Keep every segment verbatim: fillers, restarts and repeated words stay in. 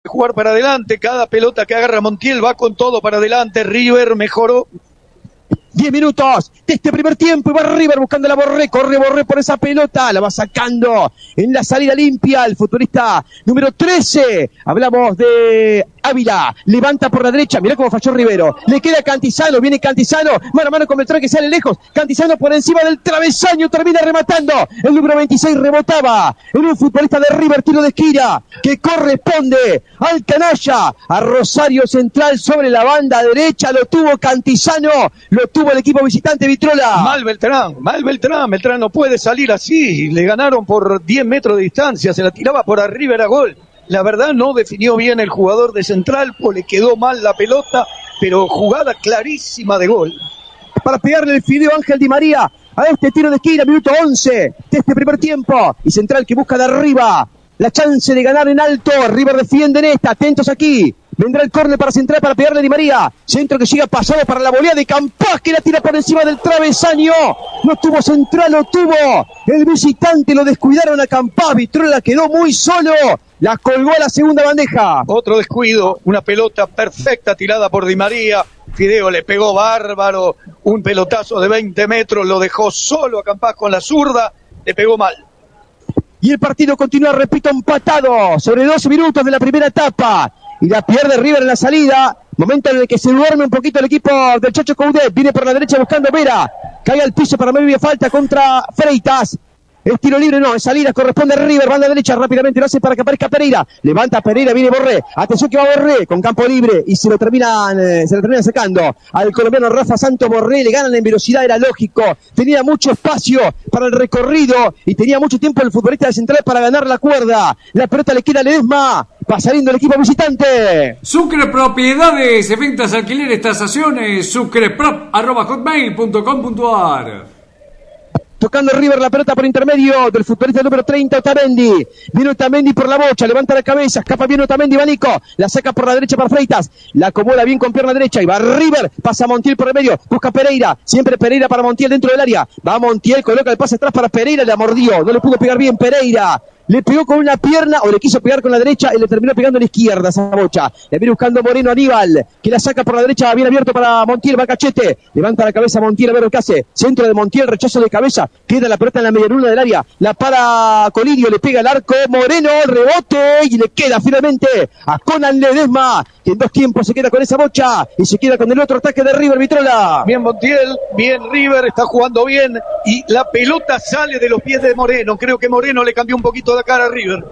jugar para adelante, cada pelota que agarra Montiel va con todo para adelante, River mejoró. diez minutos de este primer tiempo y va River buscando la Borré, corre Borré por esa pelota, la va sacando en la salida limpia el futbolista número trece, hablamos de Ávila, levanta por la derecha, mirá cómo falló Rivero, le queda Cantizano, viene Cantizano, mano a mano con Beltrán que sale lejos, Cantizano por encima del travesaño, termina rematando, el número veintiséis rebotaba en un futbolista de River, tiro de esquina, que corresponde al canalla, a Rosario Central sobre la banda derecha, lo tuvo Cantizano, lo tuvo el equipo visitante Vitrola. Mal Beltrán, mal Beltrán, Beltrán no puede salir así, le ganaron por diez metros de distancia, se la tiraba por arriba, era gol. La verdad no definió bien el jugador de Central, pues le quedó mal la pelota, pero jugada clarísima de gol. Para pegarle el fideo Ángel Di María a este tiro de esquina, minuto once de este primer tiempo, y Central que busca de arriba la chance de ganar en alto. River defiende en esta, atentos aquí. Vendrá el córner para Central para pegarle a Di María. Centro que llega pasado para la volea de Campás, que la tira por encima del travesaño. No tuvo Central, lo tuvo el visitante, lo descuidaron a Campás. Vitrola quedó muy solo. La colgó a la segunda bandeja. Otro descuido, una pelota perfecta tirada por Di María. Fideo le pegó bárbaro, un pelotazo de veinte metros, lo dejó solo a Campás con la zurda, le pegó mal. Y el partido continúa, repito, empatado sobre doce minutos de la primera etapa. Y la pierde River en la salida, momento en el que se duerme un poquito el equipo del Chacho Coudet, viene por la derecha buscando Vera, cae al piso para media falta contra Freitas, es tiro libre, no, es salida, corresponde a River, banda derecha, rápidamente lo hace para que aparezca Pereira, levanta Pereira, viene Borré, atención que va Borré, con campo libre, y se lo terminan, eh, se lo terminan sacando al colombiano Rafa Santos. Borré le ganan en velocidad, era lógico, tenía mucho espacio para el recorrido, y tenía mucho tiempo el futbolista de Central para ganar la cuerda, la pelota le queda a Ledesma, va saliendo el equipo visitante. Sucre Propiedades, ventas, alquileres, tasaciones, sucreprop arroba hotmail punto com punto ar. Tocando River la pelota por intermedio del futbolista número treinta, Otamendi. Viene Otamendi por la bocha, levanta la cabeza, escapa bien Otamendi, va Nico, la saca por la derecha para Freitas, la acomoda bien con pierna derecha y va River, pasa Montiel por el medio, busca Pereira, siempre Pereira para Montiel dentro del área, va Montiel, coloca el pase atrás para Pereira, la mordió, no le pudo pegar bien Pereira. Le pegó con una pierna, o le quiso pegar con la derecha, y le terminó pegando a la izquierda esa bocha. Le viene buscando Moreno Aníbal, que la saca por la derecha, bien abierto para Montiel, va Cachete. Levanta la cabeza Montiel, a ver lo que hace. Centro de Montiel, rechazo de cabeza. Queda la pelota en la medialuna del área. La para Colidio, le pega el arco. Moreno, rebote, y le queda finalmente a Conan Ledesma, que en dos tiempos se queda con esa bocha, y se queda con el otro ataque de River, Vitrola. Bien Montiel, bien River, está jugando bien, y la pelota sale de los pies de Moreno. Creo que Moreno le cambió un poquito de cara a River.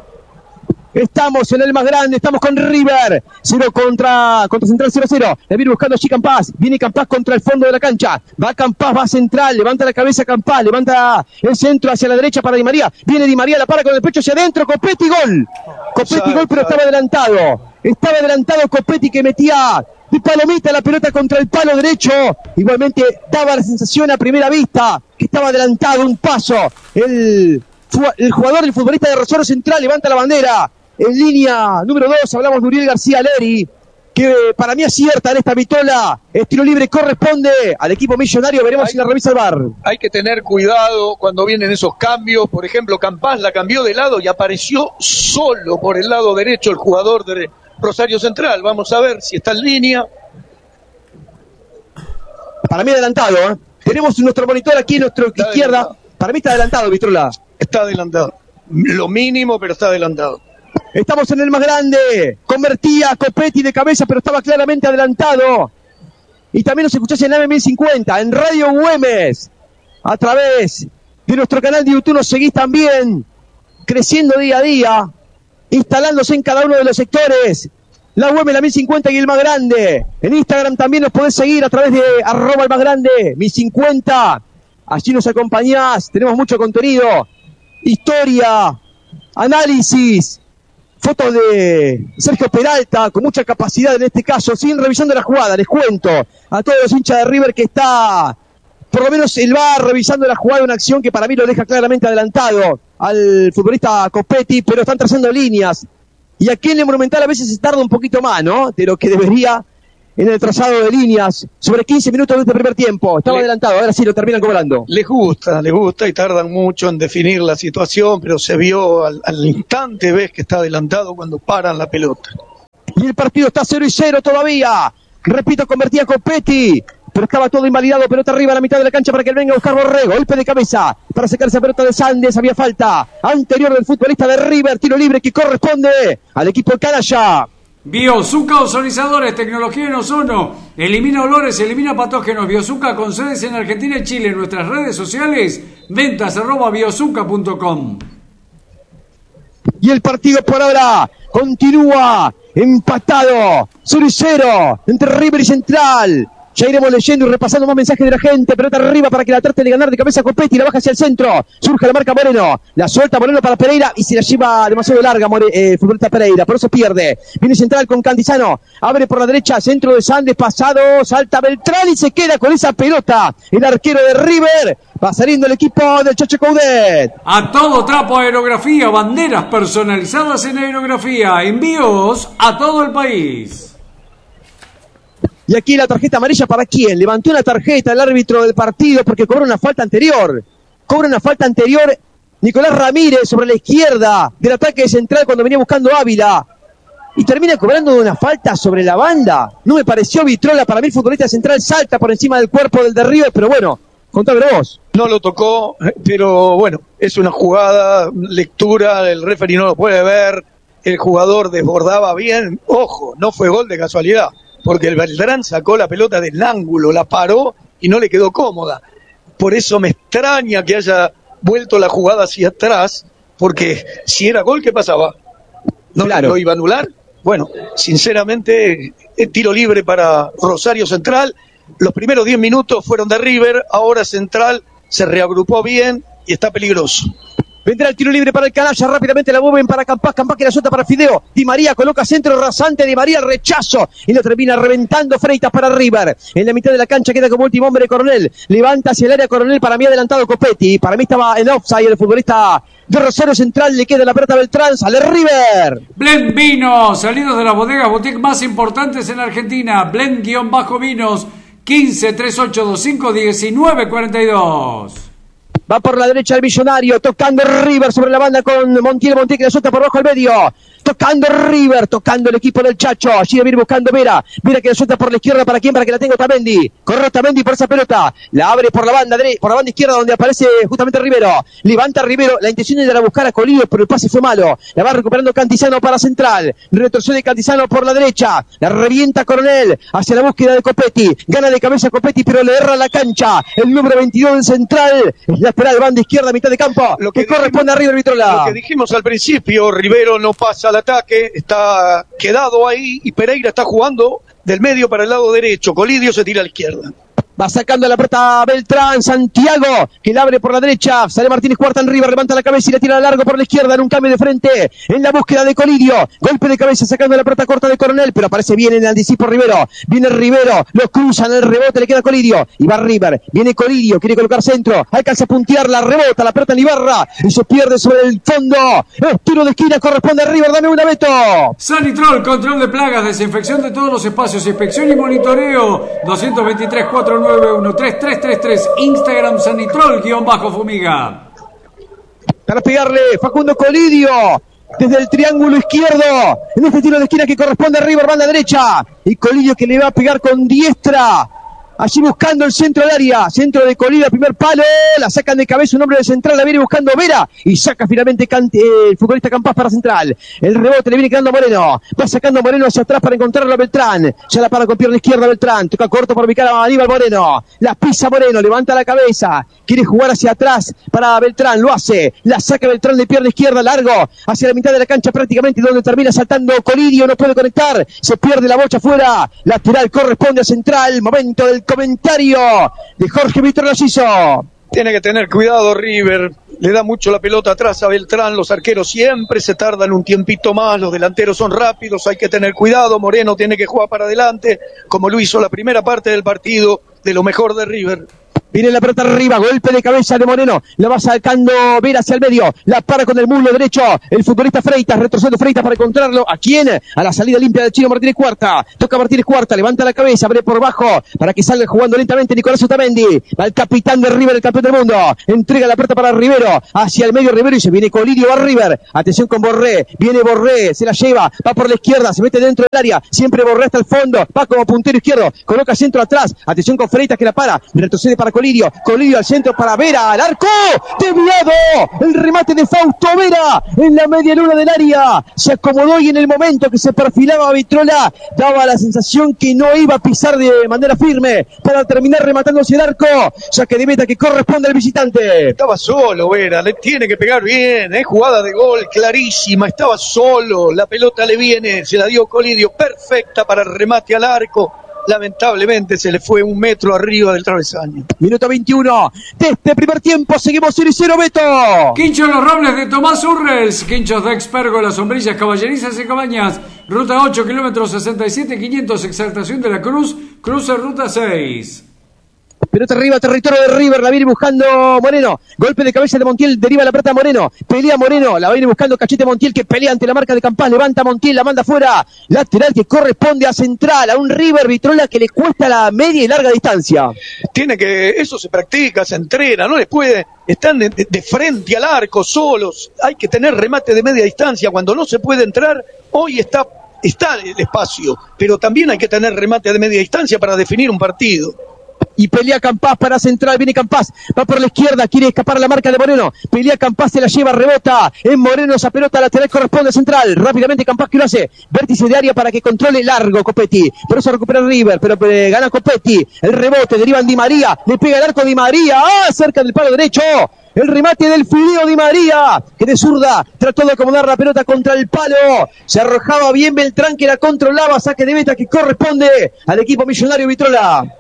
Estamos en el más grande, estamos con River, cero contra, contra Central, cero a cero, le viene buscando allí Campás, viene Campás contra el fondo de la cancha, va Campás, va Central, levanta la cabeza Campás, levanta el centro hacia la derecha para Di María, viene Di María, la para con el pecho hacia adentro, Copetti, gol, Copetti, gol, pero estaba adelantado, estaba adelantado Copetti, que metía de palomita la pelota contra el palo derecho, igualmente daba la sensación a primera vista que estaba adelantado un paso, el... el jugador, el futbolista de Rosario Central, levanta la bandera. En línea número dos hablamos de Uriel García Leri, que para mí acierta en esta vitola. Estilo libre corresponde al equipo millonario. Veremos hay, si la revisa el V A R. Hay que tener cuidado cuando vienen esos cambios. Por ejemplo, Campás la cambió de lado y apareció solo por el lado derecho el jugador de Rosario Central. Vamos a ver si está en línea. Para mí adelantado, ¿eh? Tenemos nuestro monitor aquí en nuestra está izquierda. Adelantado. Para mí está adelantado, Vitrola. Está adelantado. Lo mínimo, pero está adelantado. Estamos en el más grande. Convertía a Copetti de cabeza, pero estaba claramente adelantado. Y también nos escuchás en A M mil cincuenta, en Radio Güemes. A través de nuestro canal de YouTube nos seguís también. Creciendo día a día. Instalándose en cada uno de los sectores. La Güemes, la mil cincuenta y el más grande. En Instagram también nos podés seguir a través de arroba el más grande, mil cincuenta. Allí nos acompañás. Tenemos mucho contenido. Historia, análisis, fotos de Sergio Peralta, con mucha capacidad en este caso, sin revisión de la jugada. Les cuento a todos los hinchas de River que está, por lo menos el V A R, revisando la jugada, una acción que para mí lo deja claramente adelantado al futbolista Copetti, pero están trazando líneas. Y aquí en el Monumental a veces se tarda un poquito más, ¿no?, de lo que debería en el trazado de líneas, sobre quince minutos de este primer tiempo. Estaba le, adelantado, ahora sí lo terminan cobrando. Les gusta, les gusta y tardan mucho en definir la situación, pero se vio al, al instante, ves que está adelantado cuando paran la pelota. Y el partido está cero y cero todavía. Repito, convertía Copetti, pero estaba todo invalidado. Pelota arriba a la mitad de la cancha para que él venga a buscar Borrego. Golpe de cabeza para sacar esa pelota de Sandes. Había falta anterior del futbolista de River. Tiro libre que corresponde al equipo de Canalla. Biosuca Ozonizadores, tecnología en ozono, elimina olores, elimina patógenos. Biosuca con sedes en Argentina y Chile. En nuestras redes sociales, ventas arroba biosuca punto com. Y el partido por ahora continúa empatado, cero y cero entre River y Central. Ya iremos leyendo y repasando más mensajes de la gente. Pelota arriba para que la trate de ganar de cabeza a Copetti. La baja hacia el centro. Surge la marca Moreno. La suelta Moreno para Pereira y se la lleva demasiado larga More, eh, futbolista Pereira. Por eso pierde. Viene Central con Cantizano. Abre por la derecha. Centro de Sandes. Pasado. Salta Beltrán y se queda con esa pelota. El arquero de River. Va saliendo el equipo del Chacho Coudet. A todo trapo aerografía. Banderas personalizadas en aerografía. Envíos a todo el país. Y aquí la tarjeta amarilla para quién. Levantó una tarjeta el árbitro del partido porque cobra una falta anterior. Cobra una falta anterior Nicolás Ramírez sobre la izquierda del ataque de Central cuando venía buscando Ávila. Y termina cobrando una falta sobre la banda. No me pareció vitrola. Para mí el futbolista de Central salta por encima del cuerpo del de River, pero bueno, contámelo vos. No lo tocó, pero bueno, es una jugada, lectura, el referee no lo puede ver. El jugador desbordaba bien. Ojo, no fue gol de casualidad, porque el Beltrán sacó la pelota del ángulo, la paró y no le quedó cómoda. Por eso me extraña que haya vuelto la jugada hacia atrás, porque si era gol, ¿qué pasaba? ¿No claro. lo iba a anular? Bueno, sinceramente, tiro libre para Rosario Central. Los primeros diez minutos fueron de River, ahora Central se reagrupó bien y está peligroso. Vendrá el tiro libre para el Canalla, rápidamente la mueven para Campás, Campás que la suelta para Fideo. Di María coloca centro rasante, Di María el rechazo y lo termina reventando Freitas para River. En la mitad de la cancha queda como último hombre Coronel, levanta hacia el área Coronel, para mí adelantado Copetti, para mí estaba en offside el futbolista de Rosario Central, le queda la pelota a Beltrán, sale River. Blend Vinos, salidos de las bodegas boutique más importantes en Argentina. Blend-Vinos, quince, treinta y ocho veinticinco, diecinueve cuarenta y dos. Va por la derecha el Millonario, tocando River sobre la banda con Montiel, Montiel que la suelta por abajo al medio. Tocando River, tocando el equipo del Chacho. Allí debe ir buscando Vera. Vera que la suelta por la izquierda, ¿para quién? Para que la tenga Otamendi. Corre Otamendi por esa pelota. La abre por la banda por la banda izquierda donde aparece justamente Rivero. Levanta Rivero. La intención era buscar a Colillo, pero el pase fue malo. La va recuperando Cantizano para Central. Retrocede Cantizano por la derecha. La revienta Coronel hacia la búsqueda de Copetti. Gana de cabeza Copetti, pero le erra la cancha. El número veintidós en Central. Es lateral, banda izquierda, mitad de campo. Lo que, que corresponde a River Vitrola. Lo que dijimos al principio, Rivero no pasa al ataque, está quedado ahí y Pereira está jugando del medio para el lado derecho. Colidio se tira a la izquierda. Va sacando la pelota Beltrán, Santiago, que la abre por la derecha, sale Martínez Cuarta en River, levanta la cabeza y la tira a largo por la izquierda en un cambio de frente, en la búsqueda de Colidio, golpe de cabeza sacando la pelota corta de Coronel, pero aparece bien en el anticipo Rivero, viene Rivero, lo cruzan, el rebote le queda a Colidio, y va River, viene Colidio, quiere colocar centro, alcanza a puntear, la rebota, la pelota en Ibarra, y se pierde sobre el fondo, el tiro de esquina corresponde a River, dame una Beto. Sanitrol, control de plagas, desinfección de todos los espacios, inspección y monitoreo, doscientos veintitrés, cuatrocientos noventa y uno, treinta y tres treinta y tres, Instagram Sanitrol, guión bajo Fumiga. Para pegarle Facundo Colidio, desde el triángulo izquierdo, en este tiro de esquina que corresponde a River, banda derecha, y Colidio que le va a pegar con diestra, allí buscando el centro del área, centro de Colidio, primer palo, la sacan de cabeza un hombre de Central, la viene buscando Vera, y saca finalmente Cante, eh, el futbolista Campás para Central, el rebote le viene quedando a Moreno, va sacando a Moreno hacia atrás para encontrarlo a Beltrán, ya la para con pierna izquierda Beltrán, toca corto por ubicar a Aníbal Moreno, la pisa Moreno, levanta la cabeza, quiere jugar hacia atrás para Beltrán, lo hace, la saca Beltrán de pierna izquierda, largo, hacia la mitad de la cancha prácticamente, donde termina saltando Colidio, no puede conectar, se pierde la bocha afuera, lateral corresponde a Central, momento del comentario de Jorge Víctor Laciso. Tiene que tener cuidado River, le da mucho la pelota atrás a Beltrán, los arqueros siempre se tardan un tiempito más, los delanteros son rápidos, hay que tener cuidado, Moreno tiene que jugar para adelante, como lo hizo la primera parte del partido, de lo mejor de River. Viene la pelota arriba, golpe de cabeza de Moreno, la va sacando Vera hacia el medio, la para con el muslo derecho, el futbolista Freitas, retrocede Freitas para encontrarlo, ¿a quién? A la salida limpia del chino Martínez Cuarta, toca Martínez Cuarta, levanta la cabeza, abre por bajo, para que salga jugando lentamente Nicolás Otamendi, va el capitán de River, el campeón del mundo, entrega la pelota para Rivero, hacia el medio Rivero y se viene Colidio, va River, atención con Borré, viene Borré, se la lleva, va por la izquierda, se mete dentro del área, siempre Borré hasta el fondo, va como puntero izquierdo, coloca centro atrás, atención con Freitas que la para, retrocede para Colidio, Colidio al centro para Vera, al arco, desviado, el remate de Fausto Vera en la media luna del área, se acomodó y en el momento que se perfilaba Vitrola, daba la sensación que no iba a pisar de manera firme para terminar rematándose el arco, ya que de meta que corresponde al visitante. Estaba solo Vera, le tiene que pegar bien, es jugada de gol clarísima, estaba solo, la pelota le viene, se la dio Colidio, perfecta para el remate al arco. Lamentablemente se le fue un metro arriba del travesaño. Minuto veintiuno de este primer tiempo, seguimos cero y cero, Beto. Quincho Los Robles de Tomás Urrels, quinchos de Expergo, las sombrillas caballerizas y cabañas, ruta ocho, kilómetros sesenta y siete, quinientos, Exaltación de la Cruz, cruce ruta seis. Pelota arriba, territorio de River, la viene buscando Moreno, golpe de cabeza de Montiel, deriva la pelota a Moreno, pelea Moreno, la viene buscando Cachete Montiel que pelea ante la marca de Campás, levanta Montiel, la manda afuera, lateral que corresponde a central, a un River Vitrola que le cuesta la media y larga distancia. Tiene que, eso se practica, se entrena, no les puede, están de, de, de frente al arco, solos, hay que tener remate de media distancia, cuando no se puede entrar, hoy está, está el espacio, pero también hay que tener remate de media distancia para definir un partido. Y pelea Campás para central, viene Campás, va por la izquierda, quiere escapar a la marca de Moreno, pelea Campás, se la lleva, rebota, en Moreno esa pelota lateral corresponde a central, rápidamente Campás que lo hace, vértice de área para que controle largo Copetti, por eso recupera River, pero eh, gana Copetti, el rebote, deriva en Di María, le pega el arco Di María, ¡ah! Cerca del palo derecho, el remate del Fideo Di María, que de zurda trató de acomodar la pelota contra el palo, se arrojaba bien Beltrán que la controlaba, saque de meta que corresponde al equipo millonario Vitrola.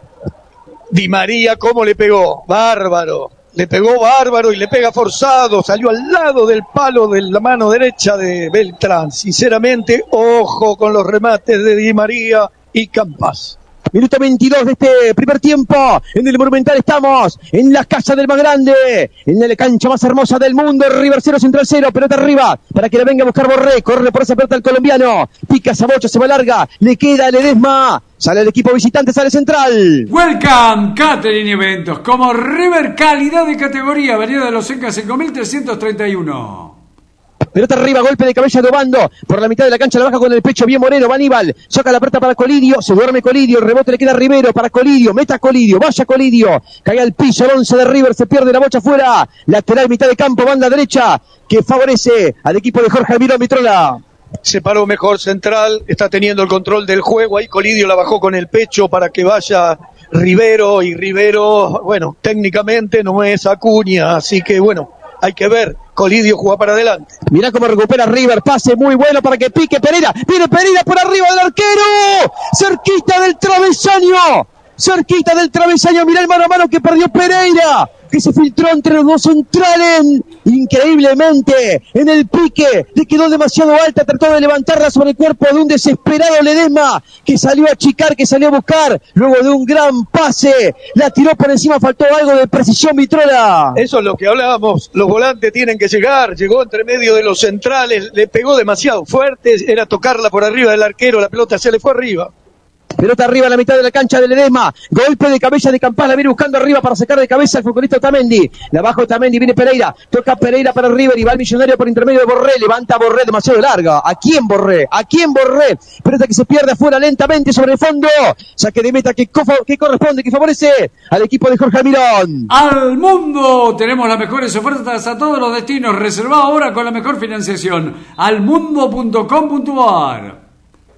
Di María, ¿cómo le pegó? Bárbaro. Le pegó bárbaro y le pega forzado. Salió al lado del palo de la mano derecha de Beltrán. Sinceramente, ojo con los remates de Di María y Campás. Minuto veintidós de este primer tiempo. En el Monumental estamos, en la casa del más grande, en la cancha más hermosa del mundo. River cero, Central cero, pelota arriba, para que la venga a buscar Borré. Corre por esa pelota el colombiano. Pica Sabocha, se va larga. Le queda Ledesma. Sale el equipo visitante, sale Central. Welcome, Catering Eventos. Como River, calidad de categoría. Avenida de los Incas, cinco mil trescientos treinta y uno. Pelota arriba, golpe de cabeza de Obando, por la mitad de la cancha la baja con el pecho, bien Moreno, va Aníbal, saca la pelota para Colidio, se duerme Colidio, el rebote le queda a Rivero, para Colidio, meta Colidio, vaya Colidio, cae al piso el once de River, se pierde la bocha afuera, lateral mitad de campo, banda derecha, que favorece al equipo de Jorge Almirón Vitrola. Se paró mejor Central, está teniendo el control del juego, ahí Colidio la bajó con el pecho para que vaya Rivero, y Rivero, bueno, técnicamente no es Acuña, así que bueno, hay que ver, Colidio juega para adelante. Mirá cómo recupera River, pase muy bueno para que pique Pereira, viene Pereira por arriba del arquero, cerquita del travesaño, cerquita del travesaño, mirá el mano a mano que perdió Pereira, que se filtró entre los dos centrales, increíblemente, en el pique, le quedó demasiado alta, trató de levantarla sobre el cuerpo de un desesperado Ledesma, que salió a achicar, que salió a buscar, luego de un gran pase, la tiró por encima, faltó algo de precisión Vitrola. Eso es lo que hablábamos, los volantes tienen que llegar, llegó entre medio de los centrales, le pegó demasiado fuerte, era tocarla por arriba del arquero, la pelota se le fue arriba. Pelota arriba a la mitad de la cancha de Ledesma. Golpe de cabeza de Campás. La viene buscando arriba para sacar de cabeza al futbolista Otamendi. La baja Otamendi. Viene Pereira. Toca Pereira para River. Y va el Millonario por intermedio de Borré. Levanta Borré demasiado larga. ¿A quién Borré? ¿A quién Borré? Pelota que se pierde afuera lentamente sobre el fondo. Saque de meta que, que corresponde, que favorece al equipo de Jorge Almirón. Al mundo. Tenemos las mejores ofertas a todos los destinos. Reservado ahora con la mejor financiación. almundo punto com punto ar.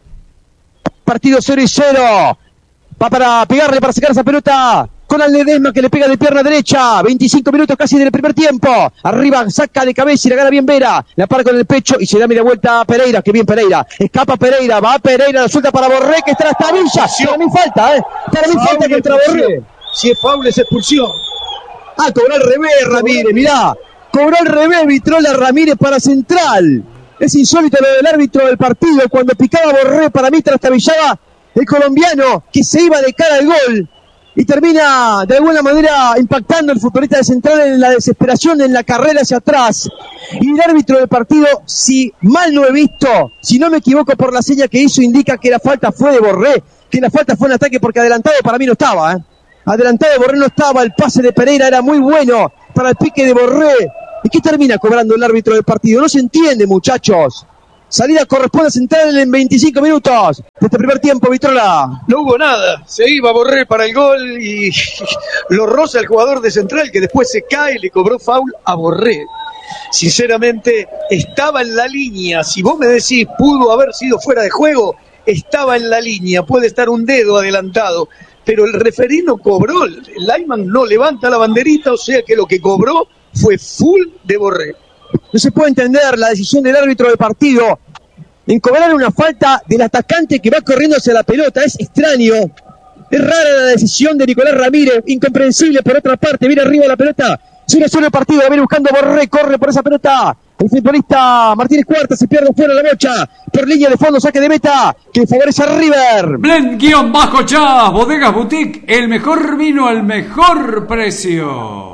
Partido cero y cero. Va para pegarle, para sacar esa pelota con el Ledesma que le pega de pierna derecha. veinticinco minutos casi del primer tiempo. Arriba saca de cabeza y la gana bien Vera. La para con el pecho y se da media vuelta a Pereira. Que bien Pereira. Escapa Pereira. Va Pereira. La suelta para Borré que está en la tabilla. Para mí falta, ¿eh? Para mí falta contra Borré. Si es foul es expulsión. Ah, cobró al revés Ramírez. Mirá. Cobró al revés Vitrola Ramírez para Central. Es insólito lo del árbitro del partido, cuando picaba Borré, para mí trastabillaba el colombiano, que se iba de cara al gol, y termina de alguna manera impactando el futbolista de Central en la desesperación, en la carrera hacia atrás. Y el árbitro del partido, si mal no he visto, si no me equivoco por la seña que hizo, indica que la falta fue de Borré, que la falta fue en ataque, porque adelantado para mí no estaba, ¿eh? Adelantado de Borré no estaba, el pase de Pereira era muy bueno para el pique de Borré. ¿Y qué termina cobrando el árbitro del partido? No se entiende, muchachos. Salida corresponde a Central en veinticinco minutos de este primer tiempo, Vitrola. No hubo nada, se iba a Borré para el gol y lo roza el jugador de Central, que después se cae y le cobró foul a Borré. Sinceramente, estaba en la línea. Si vos me decís, pudo haber sido fuera de juego, estaba en la línea, puede estar un dedo adelantado, pero el referí no cobró, el lineman no levanta la banderita, o sea que lo que cobró fue full de Borré. No se puede entender la decisión del árbitro del partido en cobrar una falta del atacante que va corriendo hacia la pelota. Es extraño, es rara la decisión de Nicolás Ramírez, incomprensible por otra parte. Viene arriba la pelota, sigue solo el partido, viene buscando Borré, corre por esa pelota. El futbolista Martínez Cuarta se pierde fuera la bocha, por línea de fondo, saque de meta, que favorece a River. Blend-Chas, Bodegas Boutique, el mejor vino al mejor precio.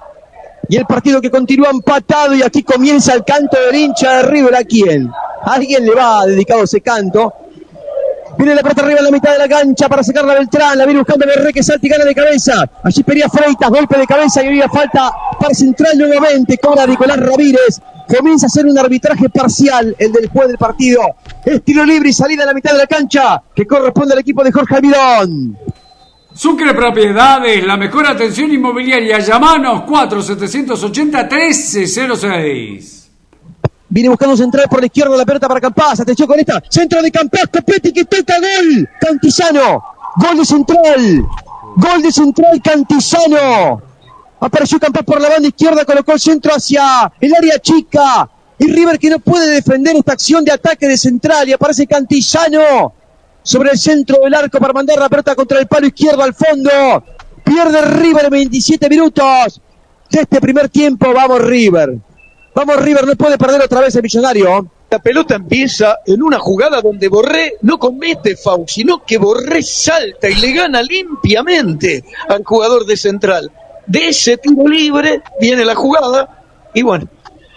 Y el partido que continúa empatado, y aquí comienza el canto del hincha de River. ¿A quién? ¿A alguien le va dedicado ese canto? Viene la pelota arriba en la mitad de la cancha para sacarla Beltrán, la viene buscando Borré, que salta y gana de cabeza. Allí pedía Freitas, golpe de cabeza y había falta para Central nuevamente. Cobra Nicolás Ramírez. Comienza a ser un arbitraje parcial el del juez del partido. Estilo libre y salida a la mitad de la cancha que corresponde al equipo de Jorge Almirón. Sucre Propiedades, la mejor atención inmobiliaria. Llamanos cuatro siete ocho cero, uno tres cero seis. Viene buscando Central por la izquierda, la pelota para Campás. Atención con esta. Centro de Campás, Copetti que toca, gol. Cantizano. Gol de Central. Gol de Central, Cantizano. Apareció Campás por la banda izquierda, colocó el centro hacia el área chica. Y River que no puede defender esta acción de ataque de Central. Y aparece Cantizano sobre el centro del arco para mandar la pelota contra el palo izquierdo al fondo. Pierde River en veintisiete minutos de este primer tiempo. Vamos River. Vamos River, no puede perder otra vez el Millonario. La pelota empieza en una jugada donde Borré no comete foul, sino que Borré salta y le gana limpiamente al jugador de Central. De ese tiro libre viene la jugada y bueno,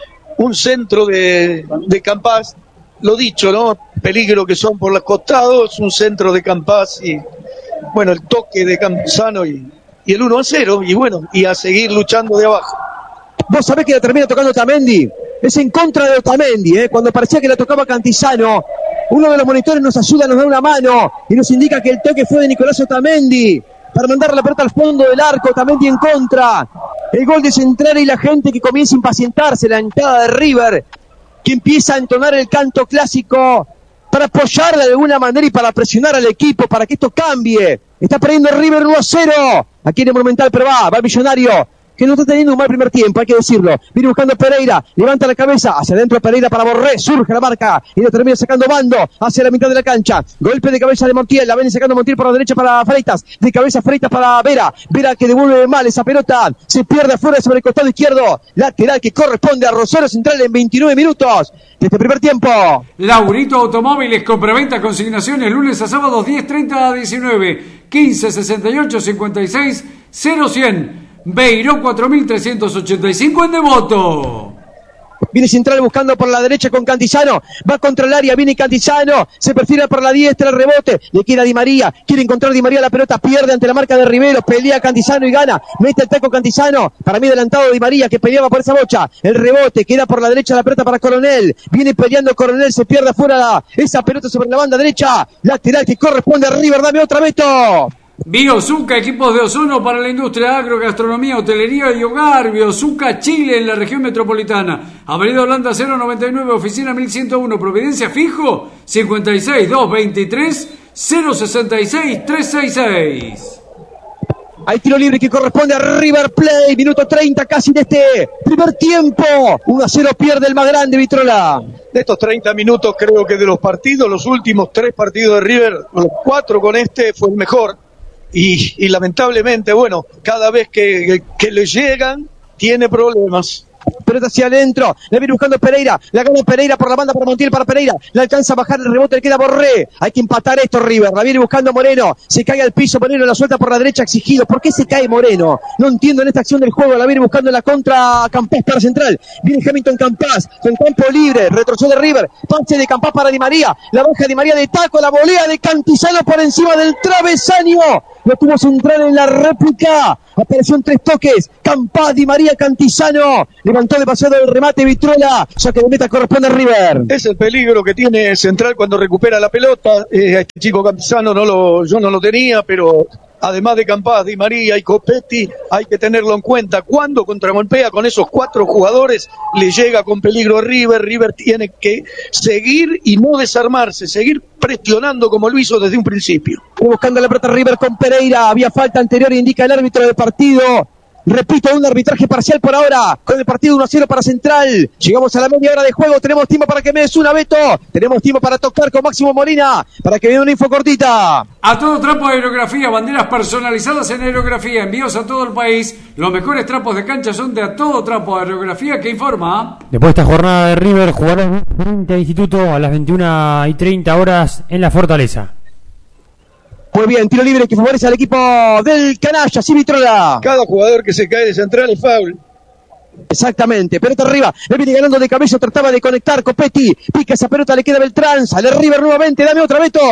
un centro de, de Campás, lo dicho, ¿no? Peligro que son por los costados, un centro de Campás y bueno, el toque de Campuzano y, y el uno a cero y bueno, y a seguir luchando de abajo. Vos sabés que la termina tocando Otamendi, es en contra de Otamendi, ¿eh? Cuando parecía que la tocaba Cantizano, uno de los monitores nos ayuda, nos da una mano y nos indica que el toque fue de Nicolás Otamendi para mandar la pelota al fondo del arco. Otamendi en contra, el gol de Central y la gente que comienza a impacientarse, la entrada de River que empieza a entonar el canto clásico para apoyarla de alguna manera y para presionar al equipo para que esto cambie. Está perdiendo River uno a cero aquí en el Monumental, pero va, va el Millonario, que no está teniendo un mal primer tiempo, hay que decirlo. Viene buscando Pereira, levanta la cabeza, hacia adentro Pereira para Borré, surge la marca y lo termina sacando Bando hacia la mitad de la cancha. Golpe de cabeza de Montiel, la viene sacando Montiel por la derecha para Freitas, de cabeza Freitas para Vera, Vera que devuelve mal esa pelota, se pierde afuera sobre el costado izquierdo, lateral que corresponde a Rosario Central en veintinueve minutos de este primer tiempo. Laurito Automóviles, compraventa, consignaciones, lunes a sábados diez treinta a diecinueve, quince sesenta y ocho cincuenta y seis cero cien. Beiró cuatro mil trescientos ochenta y cinco en Devoto. Viene Central buscando por la derecha con Cantizano, va contra el área, viene Cantizano, se perfila por la diestra, el rebote, le queda Di María, quiere encontrar Di María la pelota, pierde ante la marca de Rivero, pelea Cantizano y gana, mete el taco Cantizano, para mí adelantado Di María que peleaba por esa bocha, el rebote, queda por la derecha la pelota para Coronel, viene peleando Coronel, se pierde afuera esa pelota sobre la banda derecha, lateral que corresponde a River, dame otra, Beto. Biozuca, equipos de ozono para la industria agro, gastronomía, hotelería y hogar. Biozuca Chile en la región metropolitana. Avenida Holanda cero noventa y nueve, oficina mil ciento uno, Providencia, fijo cincuenta y seis doscientos veintitrés cero sesenta y seis trescientos sesenta y seis. Hay tiro libre que corresponde a River Plate, minuto treinta casi de este primer tiempo. uno a cero pierde el más grande, Vitrola. De estos treinta minutos creo que de los partidos, los últimos tres partidos de River, los cuatro con este fue el mejor. Y, y lamentablemente, bueno, cada vez que, que, que le llegan, tiene problemas. Pero pelota hacia adentro, la viene buscando Pereira, la gana Pereira por la banda para Montiel, para Pereira, la alcanza a bajar el rebote, le queda Borré, hay que empatar esto River, la viene buscando Moreno, se cae al piso Moreno, la suelta por la derecha exigido, ¿por qué se cae Moreno? No entiendo en esta acción del juego, la viene buscando en la contra Campás para Central, viene Hamilton Campás, con campo libre, retrocede River, pase de Campás para Di María, la baja Di María de taco, la volea de Cantizano por encima del travesaño, lo tuvo Central en la réplica, apareció en tres toques, Campás, Di María, Cantizano, levantó demasiado el remate Vitrola, ya que de meta corresponde a River. Es el peligro que tiene Central cuando recupera la pelota, eh, este chico Cantizano no lo, yo no lo tenía, pero además de Campás, Di María y Copetti, hay que tenerlo en cuenta. Cuando contragolpea con esos cuatro jugadores, le llega con peligro a River. River tiene que seguir y no desarmarse, seguir presionando como lo hizo desde un principio. Buscando la pelota River con Pereira, había falta anterior, indica el árbitro del partido. Repito, un arbitraje parcial por ahora, con el partido uno a cero para Central. Llegamos a la media hora de juego, tenemos tiempo para que me des una, Beto. Tenemos tiempo para tocar con Máximo Molina, para que me dé una info cortita. A todo trapo de aerografía, banderas personalizadas en aerografía, envíos a todo el país. Los mejores trapos de cancha son de A Todo Trapo de Aerografía, que informa. Después de esta jornada de River, jugará frente al Instituto a las veintiuna y treinta horas en la Fortaleza. Pues bien, tiro libre que favorece al equipo del Canalla, sí, Vitrola. Cada jugador que se cae de Central es foul. Exactamente, pelota arriba, le viene ganando de cabeza, trataba de conectar Copetti, pica esa pelota, le queda Beltrán, sale River nuevamente, dame otra, Beto.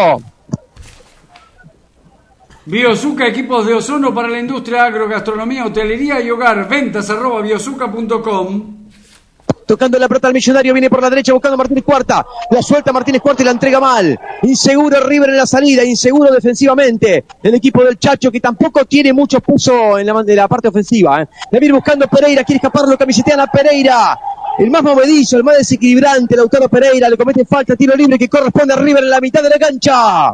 Biosuca, equipos de ozono para la industria agro, gastronomía, hotelería y hogar. Ventas arroba biosuca punto com. Tocando la pelota al Millonario, viene por la derecha buscando a Martínez Cuarta, la suelta Martínez Cuarta y la entrega mal. Inseguro River en la salida, inseguro defensivamente el equipo del Chacho, que tampoco tiene mucho peso en la, en la parte ofensiva, ¿eh? La viene buscando Pereira, quiere escaparlo, camisetean a Pereira, el más movedizo, el más desequilibrante, Lautaro Pereira, le comete falta, tiro libre que corresponde a River en la mitad de la cancha.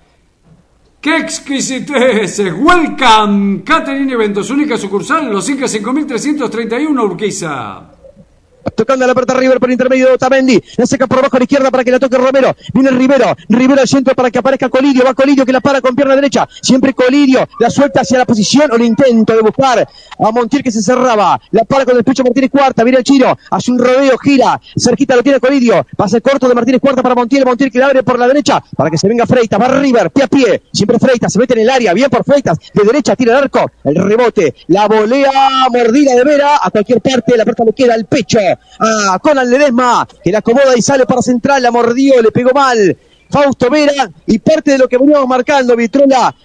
¡Qué exquisiteces! Welcome, Catering Eventos, única sucursal, Los Incas cinco mil trescientos treinta y uno, Urquiza. Tocando la pelota River por intermedio de Otamendi, la saca por abajo a la izquierda para que la toque Romero, viene Rivero, Rivero al centro para que aparezca Colidio, va Colidio que la para con pierna derecha, siempre Colidio, la suelta hacia la posición o el intento de buscar a Montiel que se cerraba, la para con el pecho Martínez Cuarta, viene el Chiro, hace un rodeo, gira, cerquita lo tiene Colidio, pase corto de Martínez Cuarta para Montiel, Montiel que la abre por la derecha para que se venga Freitas, va River, pie a pie, siempre Freitas, se mete en el área, bien por Freitas, de derecha tira el arco, el rebote, la volea mordida de Vera, a cualquier parte, la pelota le queda al pecho, a Conan Ledesma, que la acomoda y sale para Central, la mordió, le pegó mal Fausto Vera, y parte de lo que veníamos marcando, Vitrola,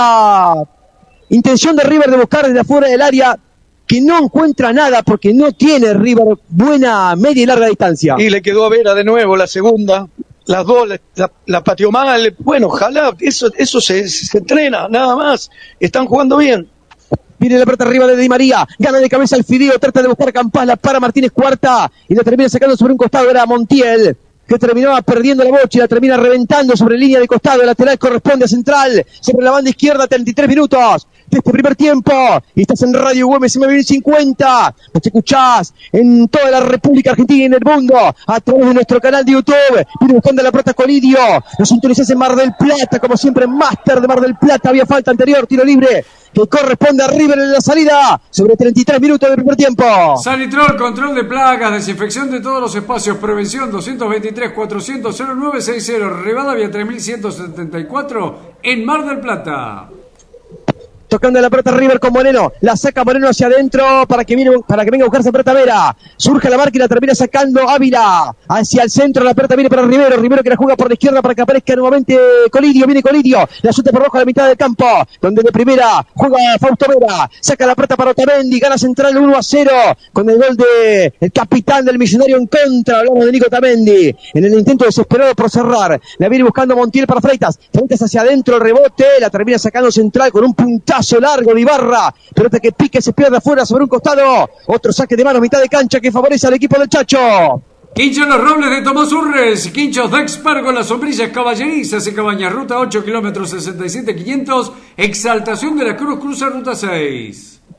la intención de River de buscar desde afuera del área, que no encuentra nada porque no tiene River buena media y larga distancia. Y le quedó a Vera de nuevo la segunda, las dos, la, la pateó mal, bueno, ojalá, eso, eso se, se entrena, nada más, están jugando bien. Viene la pelota arriba de Di María, gana de cabeza el Fideo, trata de buscar Campás, la para Martínez Cuarta y la termina sacando sobre un costado, era Montiel, que terminaba perdiendo la bocha y la termina reventando sobre línea de costado, el lateral corresponde a Central, sobre la banda izquierda, treinta y tres minutos de este primer tiempo, y estás en Radio U M C M mil cincuenta, nos escuchás en toda la República Argentina y en el mundo, a través de nuestro canal de YouTube, viene buscando la pelota Colidio, nos sintonizás en Mar del Plata, como siempre, Máster de Mar del Plata, había falta anterior, tiro libre, que corresponde a River en la salida, sobre treinta y tres minutos del primer tiempo. Sanitrol, control de plagas, desinfección de todos los espacios, prevención doscientos veintitrés cuatrocientos cero nueve sesenta, Rivadavia tres mil ciento setenta y cuatro, en Mar del Plata. Tocando la pelota River con Moreno, la saca Moreno hacia adentro para que, viene, para que venga a buscarse pelota Vera, surge la marca y la termina sacando Ávila, hacia el centro, la pelota viene para Rivero, Rivero que la juega por la izquierda para que aparezca nuevamente Colidio, viene Colidio, la suelta por abajo a la mitad del campo, donde de primera juega Fausto Vera, saca la pelota para Otamendi, gana Central uno a cero, con el gol de el capitán del Millonario en contra, hablamos de Nico Otamendi, en el intento desesperado por cerrar, la viene buscando Montiel para Freitas, Freitas hacia adentro, el rebote, la termina sacando Central con un puntazo largo de Ibarra, pelota que pique, se pierde afuera sobre un costado, otro saque de mano, mitad de cancha que favorece al equipo del Chacho. Quincho Los Robles de Tomás Urres, Quinchos de Expar con las sombrillas caballerizas y cabañas, ruta ocho kilómetros sesenta y siete quinientos, Exaltación de la Cruz, cruza ruta seis.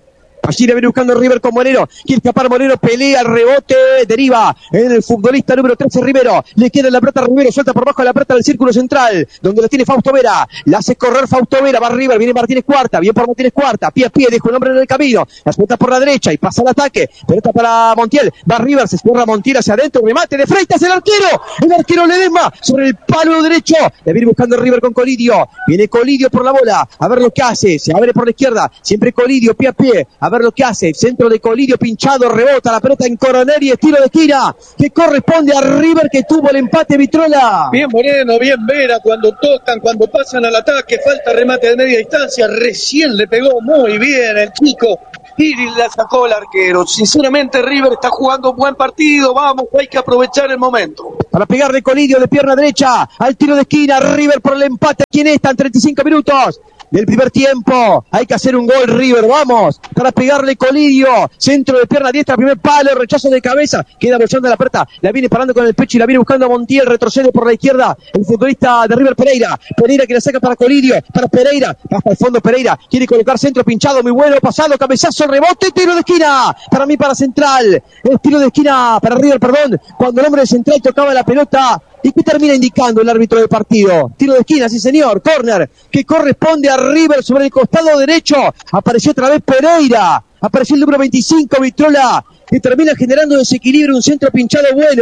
Allí le viene buscando River con Moreno. Quiere escapar Moreno, pelea, rebote, deriva en el futbolista número trece, Rivero. Le queda la pelota a Rivero, suelta por bajo la pelota del círculo central, donde la tiene Fausto Vera. La hace correr Fausto Vera, va River, viene Martínez Cuarta, bien por Martínez Cuarta, pie a pie, deja un hombre en el camino. La suelta por la derecha y pasa al ataque. Pelota para Montiel, va River, se cierra Montiel hacia adentro, remate de Freitas, el arquero. El arquero Ledesma sobre el palo derecho. Le viene buscando River con Colidio. Viene Colidio por la bola, a ver lo que hace. Se abre por la izquierda, siempre Colidio, pie a pie, a ver lo que hace. Centro de Colidio pinchado, rebota la pelota en Coronel y estilo de esquina que corresponde a River, que tuvo el empate, Vitrola. Bien Moreno, bien Vera, cuando tocan, cuando pasan al ataque, falta remate de media distancia, recién le pegó muy bien el chico y la sacó el arquero. Sinceramente River está jugando un buen partido, vamos, hay que aprovechar el momento. Para pegarle Colidio de pierna derecha al tiro de esquina, River por el empate. ¿Quién está en treinta y cinco minutos del primer tiempo? Hay que hacer un gol River, vamos, para pegarle Colidio, centro de pierna diestra, primer palo, rechazo de cabeza, queda bolsando la pelota, la viene parando con el pecho y la viene buscando a Montiel, retrocede por la izquierda el futbolista de River, Pereira, Pereira que la saca para Colidio, para Pereira, hasta el fondo Pereira, quiere colocar centro pinchado, muy bueno, pasado, cabezazo, rebote, tiro de esquina, para mí para Central, el tiro de esquina para River, perdón, cuando el hombre de Central tocaba la pelota. ¿Y qué termina indicando el árbitro del partido? Tiro de esquina, sí señor, córner, que corresponde a River sobre el costado derecho. Apareció otra vez Pereira, apareció el número veinticinco, Vitrola, que termina generando desequilibrio, un centro pinchado bueno.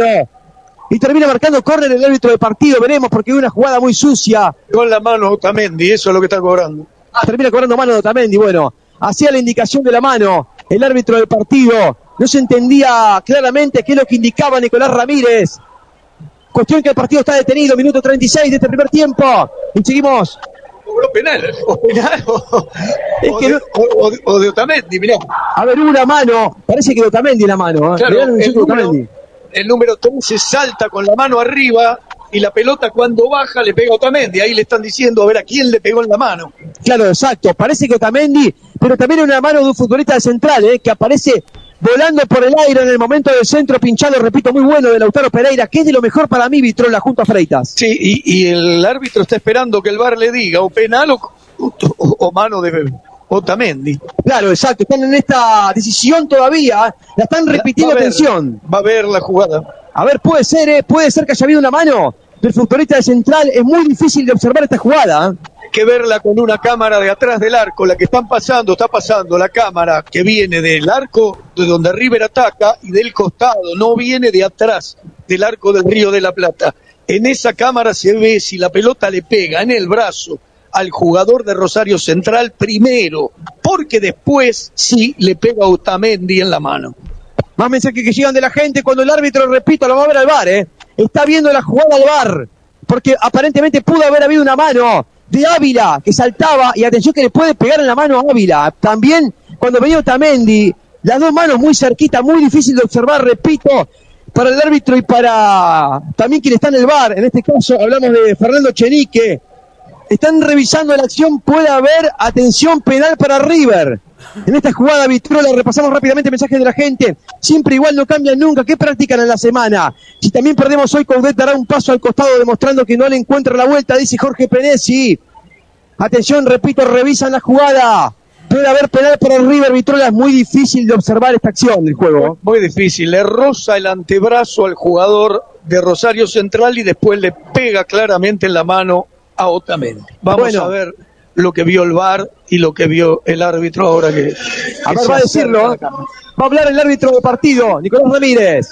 Y termina marcando córner el árbitro del partido, veremos, porque hay una jugada muy sucia. Con la mano Otamendi, eso es lo que está cobrando. Termina cobrando mano de Otamendi, bueno, hacía la indicación de la mano el árbitro del partido. No se entendía claramente qué es lo que indicaba Nicolás Ramírez. Cuestión que el partido está detenido, minuto treinta y seis de este primer tiempo. Y seguimos. Cobró penal, o penal, o, es o, que de, no, o, de, o de Otamendi, mirá. A ver, una mano, parece que de Otamendi la mano. ¿eh? Claro, el, el, número, el número trece salta con la mano arriba y la pelota cuando baja le pega a Otamendi. Ahí le están diciendo a ver a quién le pegó en la mano. Claro, exacto, parece que Otamendi, pero también una mano de un futbolista de Central, ¿eh? que aparece volando por el aire en el momento del centro pinchado, repito, muy bueno de Lautaro Pereira, que es de lo mejor para mí, Vitrola, junto a Freitas. Sí, y, y el árbitro está esperando que el V A R le diga o penal o, o, o mano de Otamendi. Claro, exacto, están en esta decisión todavía, la están repitiendo, va ver, atención. Va a ver la jugada. A ver, puede ser, ¿eh? puede ser que haya habido una mano del futbolista de Central, es muy difícil de observar esta jugada. ¿eh? Que verla con una cámara de atrás del arco, la que están pasando, está pasando la cámara que viene del arco de donde River ataca y del costado, no viene de atrás del arco del Río de la Plata. En esa cámara se ve si la pelota le pega en el brazo al jugador de Rosario Central primero, porque después sí le pega a Otamendi en la mano. Más mensajes que llegan de la gente cuando el árbitro, repito, lo va a ver al V A R, ¿eh? Está viendo la jugada al V A R, porque aparentemente pudo haber habido una mano de Ávila, que saltaba, y atención que le puede pegar en la mano a Ávila. También, cuando venía Otamendi, las dos manos muy cerquita, muy difícil de observar, repito, para el árbitro y para también quien está en el V A R. En este caso hablamos de Fernando Chenique. Están revisando la acción, puede haber, atención, penal para River. En esta jugada, Vitrola, repasamos rápidamente mensajes de la gente. Siempre igual, no cambian nunca. ¿Qué practican en la semana? Si también perdemos hoy, Coudet dará un paso al costado demostrando que no le encuentra la vuelta, dice Jorge Penesi. Atención, repito, revisan la jugada. Puede haber penal para el River, Vitrola. Es muy difícil de observar esta acción del juego. Muy, muy difícil. Le roza el antebrazo al jugador de Rosario Central y después le pega claramente en la mano a Otamendi. Vamos bueno. a ver lo que vio el V A R y lo que vio el árbitro ahora que... que a ver, va a decirlo. Va a hablar el árbitro del partido, Nicolás Ramírez.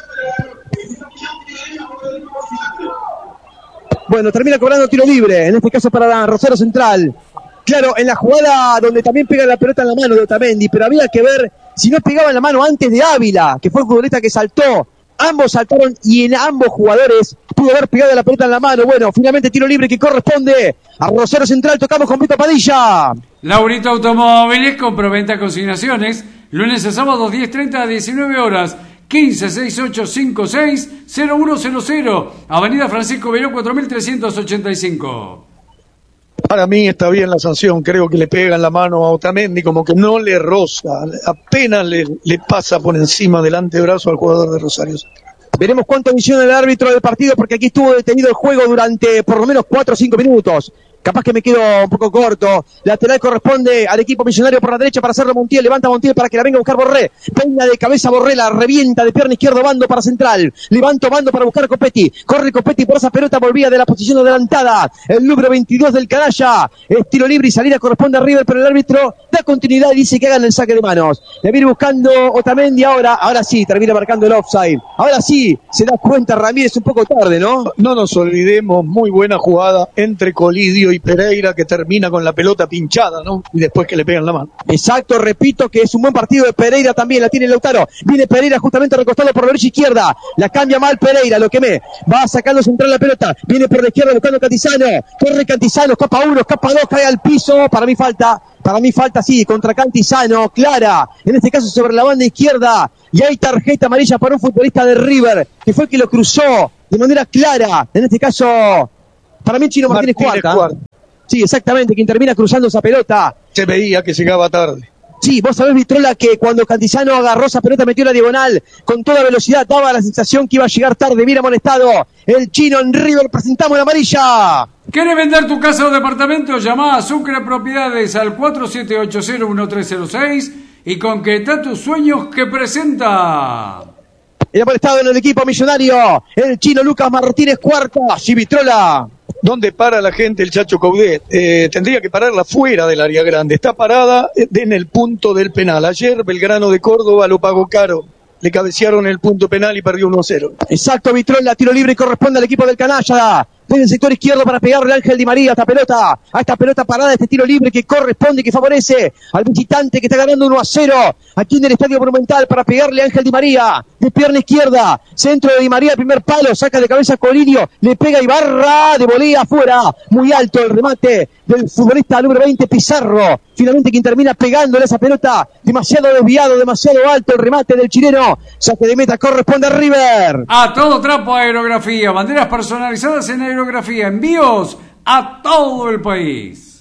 Bueno, termina cobrando tiro libre, en este caso para Rosario Central. Claro, en la jugada donde también pega la pelota en la mano de Otamendi, pero había que ver si no pegaba en la mano antes de Ávila, que fue el futbolista que saltó. Ambos saltaron y en ambos jugadores pudo haber pegado la pelota en la mano. Bueno, finalmente tiro libre que corresponde a Rosario Central. Tocamos con Vito Padilla. Laurito Automóviles, compra-venta consignaciones, lunes a sábado diez treinta a diecinueve horas. quince sesenta y ocho cincuenta y seis cero uno cero cero, Avenida Francisco Beiró cuatro mil trescientos ochenta y cinco. Para mí está bien la sanción, creo que le pega en la mano a Otamendi, como que no le roza, apenas le, le pasa por encima del antebrazo al jugador de Rosario. Veremos cuánto visiona el árbitro del partido, porque aquí estuvo detenido el juego durante por lo menos cuatro o cinco minutos. Capaz que me quedo un poco corto. Lateral corresponde al equipo millonario por la derecha para hacerlo Montiel. Levanta Montiel para que la venga a buscar Borré. Peña de cabeza Borré, la revienta de pierna izquierda, Bando para central. Levanto Bando para buscar a Copetti. Corre Copetti por esa pelota, volvía de la posición adelantada. El número veintidós del canalla. Estilo libre y salida corresponde a River, pero el árbitro da continuidad y dice que hagan el saque de manos. Le viene buscando Otamendi ahora. Ahora sí, termina marcando el offside. Ahora sí, se da cuenta Ramírez un poco tarde, ¿no? No nos olvidemos, muy buena jugada entre Colidio y Pereira, que termina con la pelota pinchada, ¿no? Y después que le pegan la mano. Exacto, repito que es un buen partido de Pereira también, la tiene Lautaro. Viene Pereira justamente recostado por la derecha izquierda. La cambia mal Pereira, lo quemé. Va sacando central la pelota. Viene por la izquierda buscando Cantizano. Corre Cantizano, escapa uno, escapa dos, cae al piso. Para mí falta. Para mí falta, sí, contra Cantizano, clara, en este caso sobre la banda izquierda, y hay tarjeta amarilla para un futbolista de River, que fue el que lo cruzó de manera clara, en este caso, para mí Chino Martínez, Martínez Cuarta. Cuarta. Sí, exactamente, quien termina cruzando esa pelota. Se veía que llegaba tarde. Sí, vos sabés, Vitrola, que cuando Cantizano agarró esa pelota, metió la diagonal con toda velocidad, daba la sensación que iba a llegar tarde, bien amonestado el Chino en River. Presentamos la amarilla. ¿Quieres vender tu casa o departamento? Llamá a Sucre Propiedades al cuatro siete ocho cero uno tres cero seis y concreta tus sueños que presenta. El amonestado en el equipo millonario, el Chino Lucas Martínez Cuarta. Sí, Vitrola. ¿Dónde para la gente el Chacho Coudet? Eh, tendría que pararla fuera del área grande. Está parada en el punto del penal. Ayer Belgrano de Córdoba lo pagó caro. Le cabecearon el punto penal y perdió uno a cero. Exacto, Vitrola, tiro libre y corresponde al equipo del canalla. Desde el sector izquierdo para pegarle a Ángel Di María a esta pelota, a esta pelota parada, este tiro libre que corresponde y que favorece al visitante que está ganando uno a cero aquí en el Estadio Monumental para pegarle a Ángel Di María de pierna izquierda, centro de Di María, primer palo, saca de cabeza Colidio, le pega Ibarra de volea afuera, muy alto el remate del futbolista número veinte Pizarro, finalmente quien termina pegándole esa pelota, demasiado desviado, demasiado alto el remate del chileno, saque de meta, corresponde a River. A todo trapo aerografía, banderas personalizadas en aerografía. Envíos a todo el país.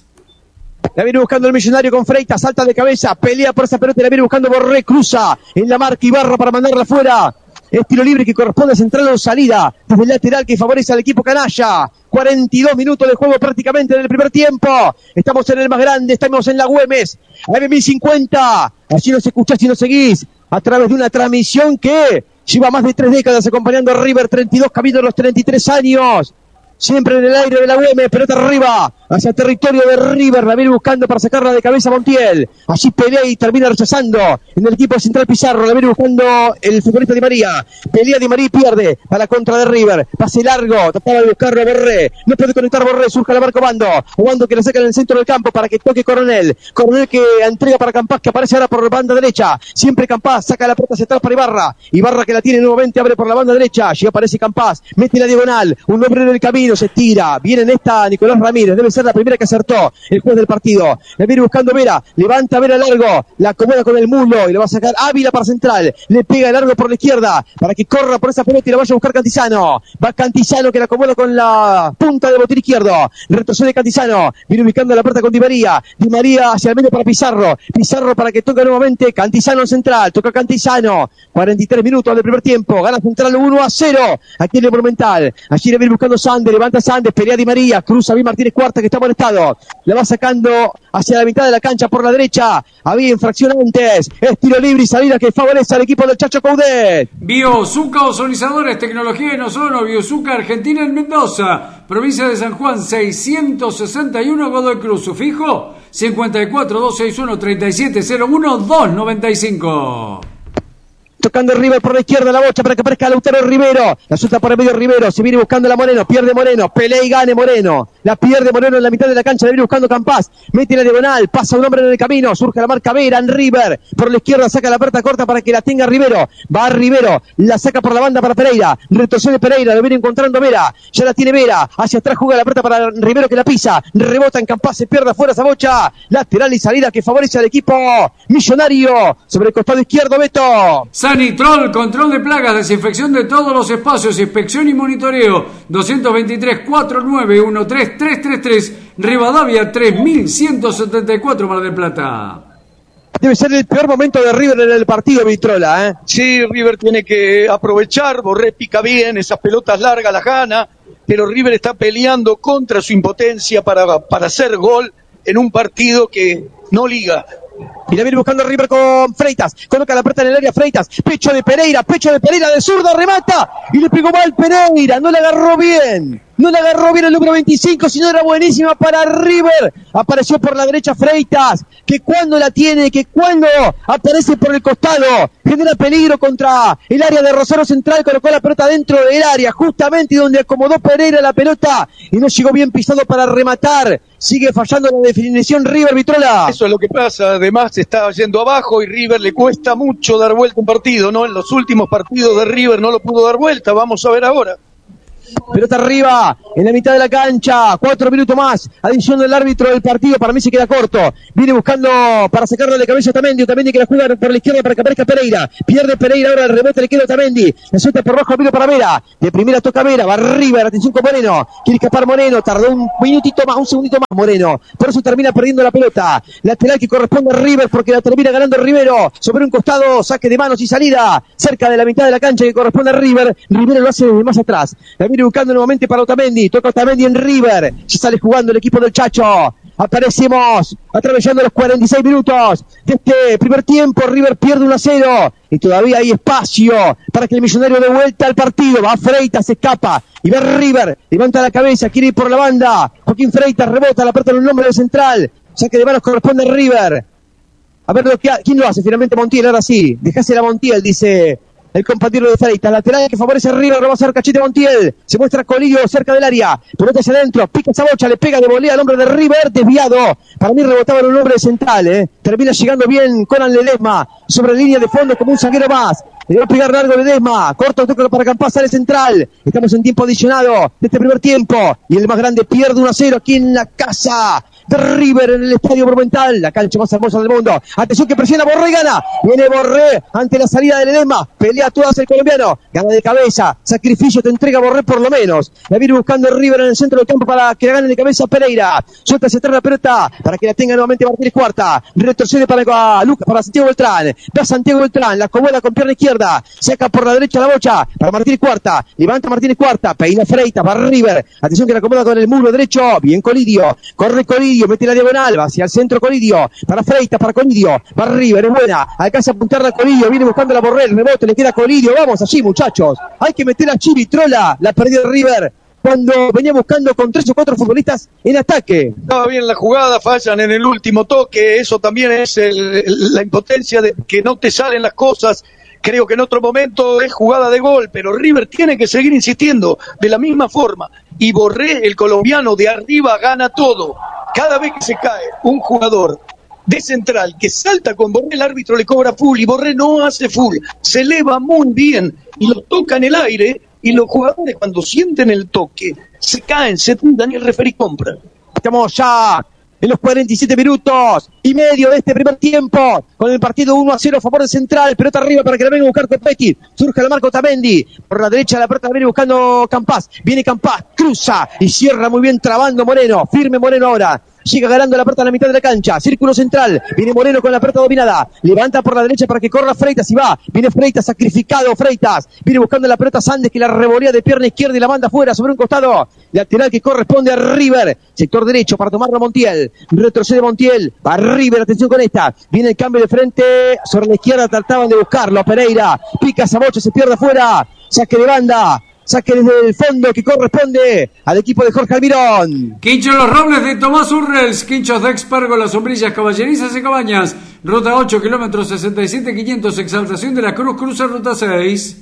La viene buscando el millonario con Freitas, salta de cabeza, pelea por esa pelota y la viene buscando Borré, cruza en la marca Ibarra para mandarla afuera. Estilo libre que corresponde a central o salida desde el lateral que favorece al equipo canalla. cuarenta y dos minutos de juego prácticamente en el primer tiempo. Estamos en el más grande, estamos en la Güemes, a M mil cincuenta. Allí nos escuchás y nos seguís a través de una transmisión que lleva más de tres décadas acompañando a River, treinta y dos camino a los treinta y tres años. Siempre en el aire de la U M, pelota arriba, hacia el territorio de River, la viene buscando para sacarla de cabeza Montiel. Allí pelea y termina rechazando en el equipo central Pizarro, la viene buscando el futbolista Di María. Pelea Di María y pierde para la contra de River. Pase largo, trataba de buscarlo a Borré. No puede conectar Borré, surge la marca Bando. Bando que la saca en el centro del campo para que toque Coronel. Coronel que entrega para Campás, que aparece ahora por banda derecha. Siempre Campás, saca la pelota hacia atrás para Ibarra. Ibarra que la tiene nuevamente, abre por la banda derecha. Allí aparece Campás, mete la diagonal. Un hombre en el camino. Se tira, viene en esta Nicolás Ramírez, debe ser la primera que acertó el juez del partido, le viene buscando Vera, levanta Vera largo, la acomoda con el muslo y le va a sacar Ávila para central, le pega largo por la izquierda, para que corra por esa pelota y la vaya a buscar Cantizano, va Cantizano que la acomoda con la punta de botín izquierdo, retrocede Cantizano, viene ubicando la puerta con Di María, Di María hacia el medio para Pizarro, Pizarro para que toque nuevamente, Cantizano en central, toca Cantizano, cuarenta y tres minutos del primer tiempo, gana central uno a cero, aquí en el Monumental, allí le viene buscando Sander, levanta Sander, pelea Di María, cruza bien Martínez Cuarta que está molestado, la va sacando hacia la mitad de la cancha por la derecha, había infracción antes, es tiro libre y salida que favorece al equipo del Chacho Coudet. Biozuca Ozonizadores, tecnología en ozono, Biozuca Argentina en Mendoza, provincia de San Juan, seiscientos sesenta y uno Godoy Cruz, sufijo cincuenta y cuatro, doscientos sesenta y uno, treinta y siete cero uno, doscientos noventa y cinco. Tocando River por la izquierda, la bocha para que aparezca Lautaro Rivero. La suelta por el medio Rivero. Se viene buscando la Moreno. Pierde Moreno. Pelea y gane Moreno. La pierde Moreno en la mitad de la cancha. La viene buscando Campás. Mete la diagonal. Pasa un hombre en el camino. Surge la marca Vera en River. Por la izquierda saca la puerta corta para que la tenga Rivero. Va Rivero. La saca por la banda para Pereira. Retrocede Pereira. Lo viene encontrando Vera. Ya la tiene Vera. Hacia atrás juega la puerta para Rivero que la pisa. Rebota en Campás. Se pierde afuera esa bocha. Lateral y salida que favorece al equipo millonario. Sobre el costado izquierdo, Beto. Sanitrol, control de plagas, desinfección de todos los espacios, inspección y monitoreo. Doscientos veintitrés, cuarenta y nueve, trece, trescientos treinta y tres, Rivadavia tres mil ciento setenta y cuatro, Mar del Plata. Debe ser el peor momento de River en el partido, Vitrola, ¿eh? Sí, River tiene que aprovechar, Borré pica bien, esas pelotas largas las gana, pero River está peleando contra su impotencia para, para hacer gol en un partido que no liga. Y la viene buscando River con Freitas. Coloca la pelota en el área Freitas. Pecho de Pereira, pecho de Pereira de zurda, remata. Y le pegó mal Pereira. No le agarró bien. No le agarró bien el número veinticinco, sino era buenísima para River. Apareció por la derecha Freitas, que cuando la tiene, que cuando aparece por el costado, genera peligro contra el área de Rosario Central. Colocó la pelota dentro del área, justamente donde acomodó Pereira la pelota. Y no llegó bien pisado para rematar. Sigue fallando la definición River, Vitrola. Eso es lo que pasa, además se está yendo abajo y River le cuesta mucho dar vuelta un partido, ¿no? En los últimos partidos de River no lo pudo dar vuelta, vamos a ver ahora. Pelota arriba, en la mitad de la cancha, cuatro minutos más, adición del árbitro del partido, para mí se queda corto, viene buscando para sacarle de cabeza a Otamendi, Otamendi que la juega por la izquierda para que aparezca Pereira, pierde Pereira, ahora el rebote le queda a Otamendi, la suelta por bajo, Emilio para Vera, de primera toca Vera, va arriba, atención con Moreno, quiere escapar Moreno, tardó un minutito más, un segundito más Moreno, por eso termina perdiendo la pelota, lateral que corresponde a River porque la termina ganando Rivero, sobre un costado, saque de manos y salida, cerca de la mitad de la cancha que corresponde a River, Rivero lo hace desde más atrás, la viene buscando nuevamente para Otamendi, toca Otamendi en River, se sale jugando el equipo del Chacho, aparecemos atravesando los cuarenta y seis minutos de este primer tiempo, River pierde uno a cero y todavía hay espacio para que el Millonario dé vuelta al partido, va Freitas, se escapa y ve River, levanta la cabeza, quiere ir por la banda, Joaquín Freitas rebota, la pelota en el nombre del central, saque de manos corresponde a River, a ver lo que ha, quién lo hace finalmente Montiel, ahora sí, dejásela a Montiel, dice el compañero de Freitas, lateral que favorece a River, lo va a hacer Cachete Montiel, se muestra Colidio cerca del área, pelota hacia adentro, pica esa bocha, le pega de volea al hombre de River, desviado, para mí rebotaba en un hombre central, eh. termina llegando bien Conan Ledesma, sobre línea de fondo como un zaguero más, le va a pegar largo Ledesma, corto toque para Campas, sale central, estamos en tiempo adicionado de este primer tiempo, y el más grande pierde uno a cero aquí en la casa de River en el Estadio Monumental, la cancha más hermosa del mundo. Atención que presiona Borré, gana. Viene Borré ante la salida de Ledesma. Pelea todas el colombiano. Gana de cabeza. Sacrificio te entrega Borré por lo menos. La viene buscando River en el centro del campo para que la gane de cabeza Pereira. Suelta hacia atrás la pelota para que la tenga nuevamente Martínez Cuarta. Retrocede para Lucas, para Santiago Beltrán. Va Santiago Beltrán. La acomoda con pierna izquierda. Saca por la derecha la bocha para Martínez Cuarta. Levanta Martínez Cuarta. Peina Freitas para River. Atención que la acomoda con el muslo derecho. Bien Colidio. Corre Colidio. Mete la diagonal, va hacia el centro Colidio, para Freitas, para Colidio, va River, es buena, alcanza a apuntarla a Colidio, viene buscando la Borré, el rebote, le queda a Colidio, vamos allí muchachos, hay que meter a Chivitrola, la perdió River, cuando venía buscando con tres o cuatro futbolistas en ataque. Estaba bien la jugada, fallan en el último toque, eso también es el, el, la impotencia de que no te salen las cosas. Creo que en otro momento es jugada de gol, pero River tiene que seguir insistiendo de la misma forma. Y Borré, el colombiano de arriba, gana todo. Cada vez que se cae un jugador de central que salta con Borré, el árbitro le cobra full y Borré no hace full. Se eleva muy bien y lo toca en el aire y los jugadores cuando sienten el toque se caen, se tiran y el referí compra. Estamos ya en los cuarenta y siete minutos y medio de este primer tiempo, con el partido uno a cero a favor de Central, pelota arriba para que la venga a buscar Copetti, surge la marca Otamendi, por la derecha la pelota la viene buscando Campas, viene Campas, cruza y cierra muy bien trabando Moreno, firme Moreno ahora, llega ganando la pelota a la mitad de la cancha, círculo central, viene Moreno con la pelota dominada, levanta por la derecha para que corra Freitas y va, viene Freitas, sacrificado Freitas, viene buscando la pelota Sandes que la revolea de pierna izquierda y la manda afuera sobre un costado, lateral que corresponde a River, sector derecho para tomarlo Montiel, retrocede Montiel, va River, atención con esta, viene el cambio de frente, sobre la izquierda trataban de buscarlo, Pereira, pica Sabocha, se pierde afuera, saque de banda, saque desde el fondo que corresponde al equipo de Jorge Almirón. Quincho Los Robles de Tomás Urrels, Quinchos de Expergo, Las Sombrillas, Caballerizas y Cabañas, ruta ocho, kilómetros sesenta y siete quinientos, Exaltación de la Cruz, cruza ruta seis.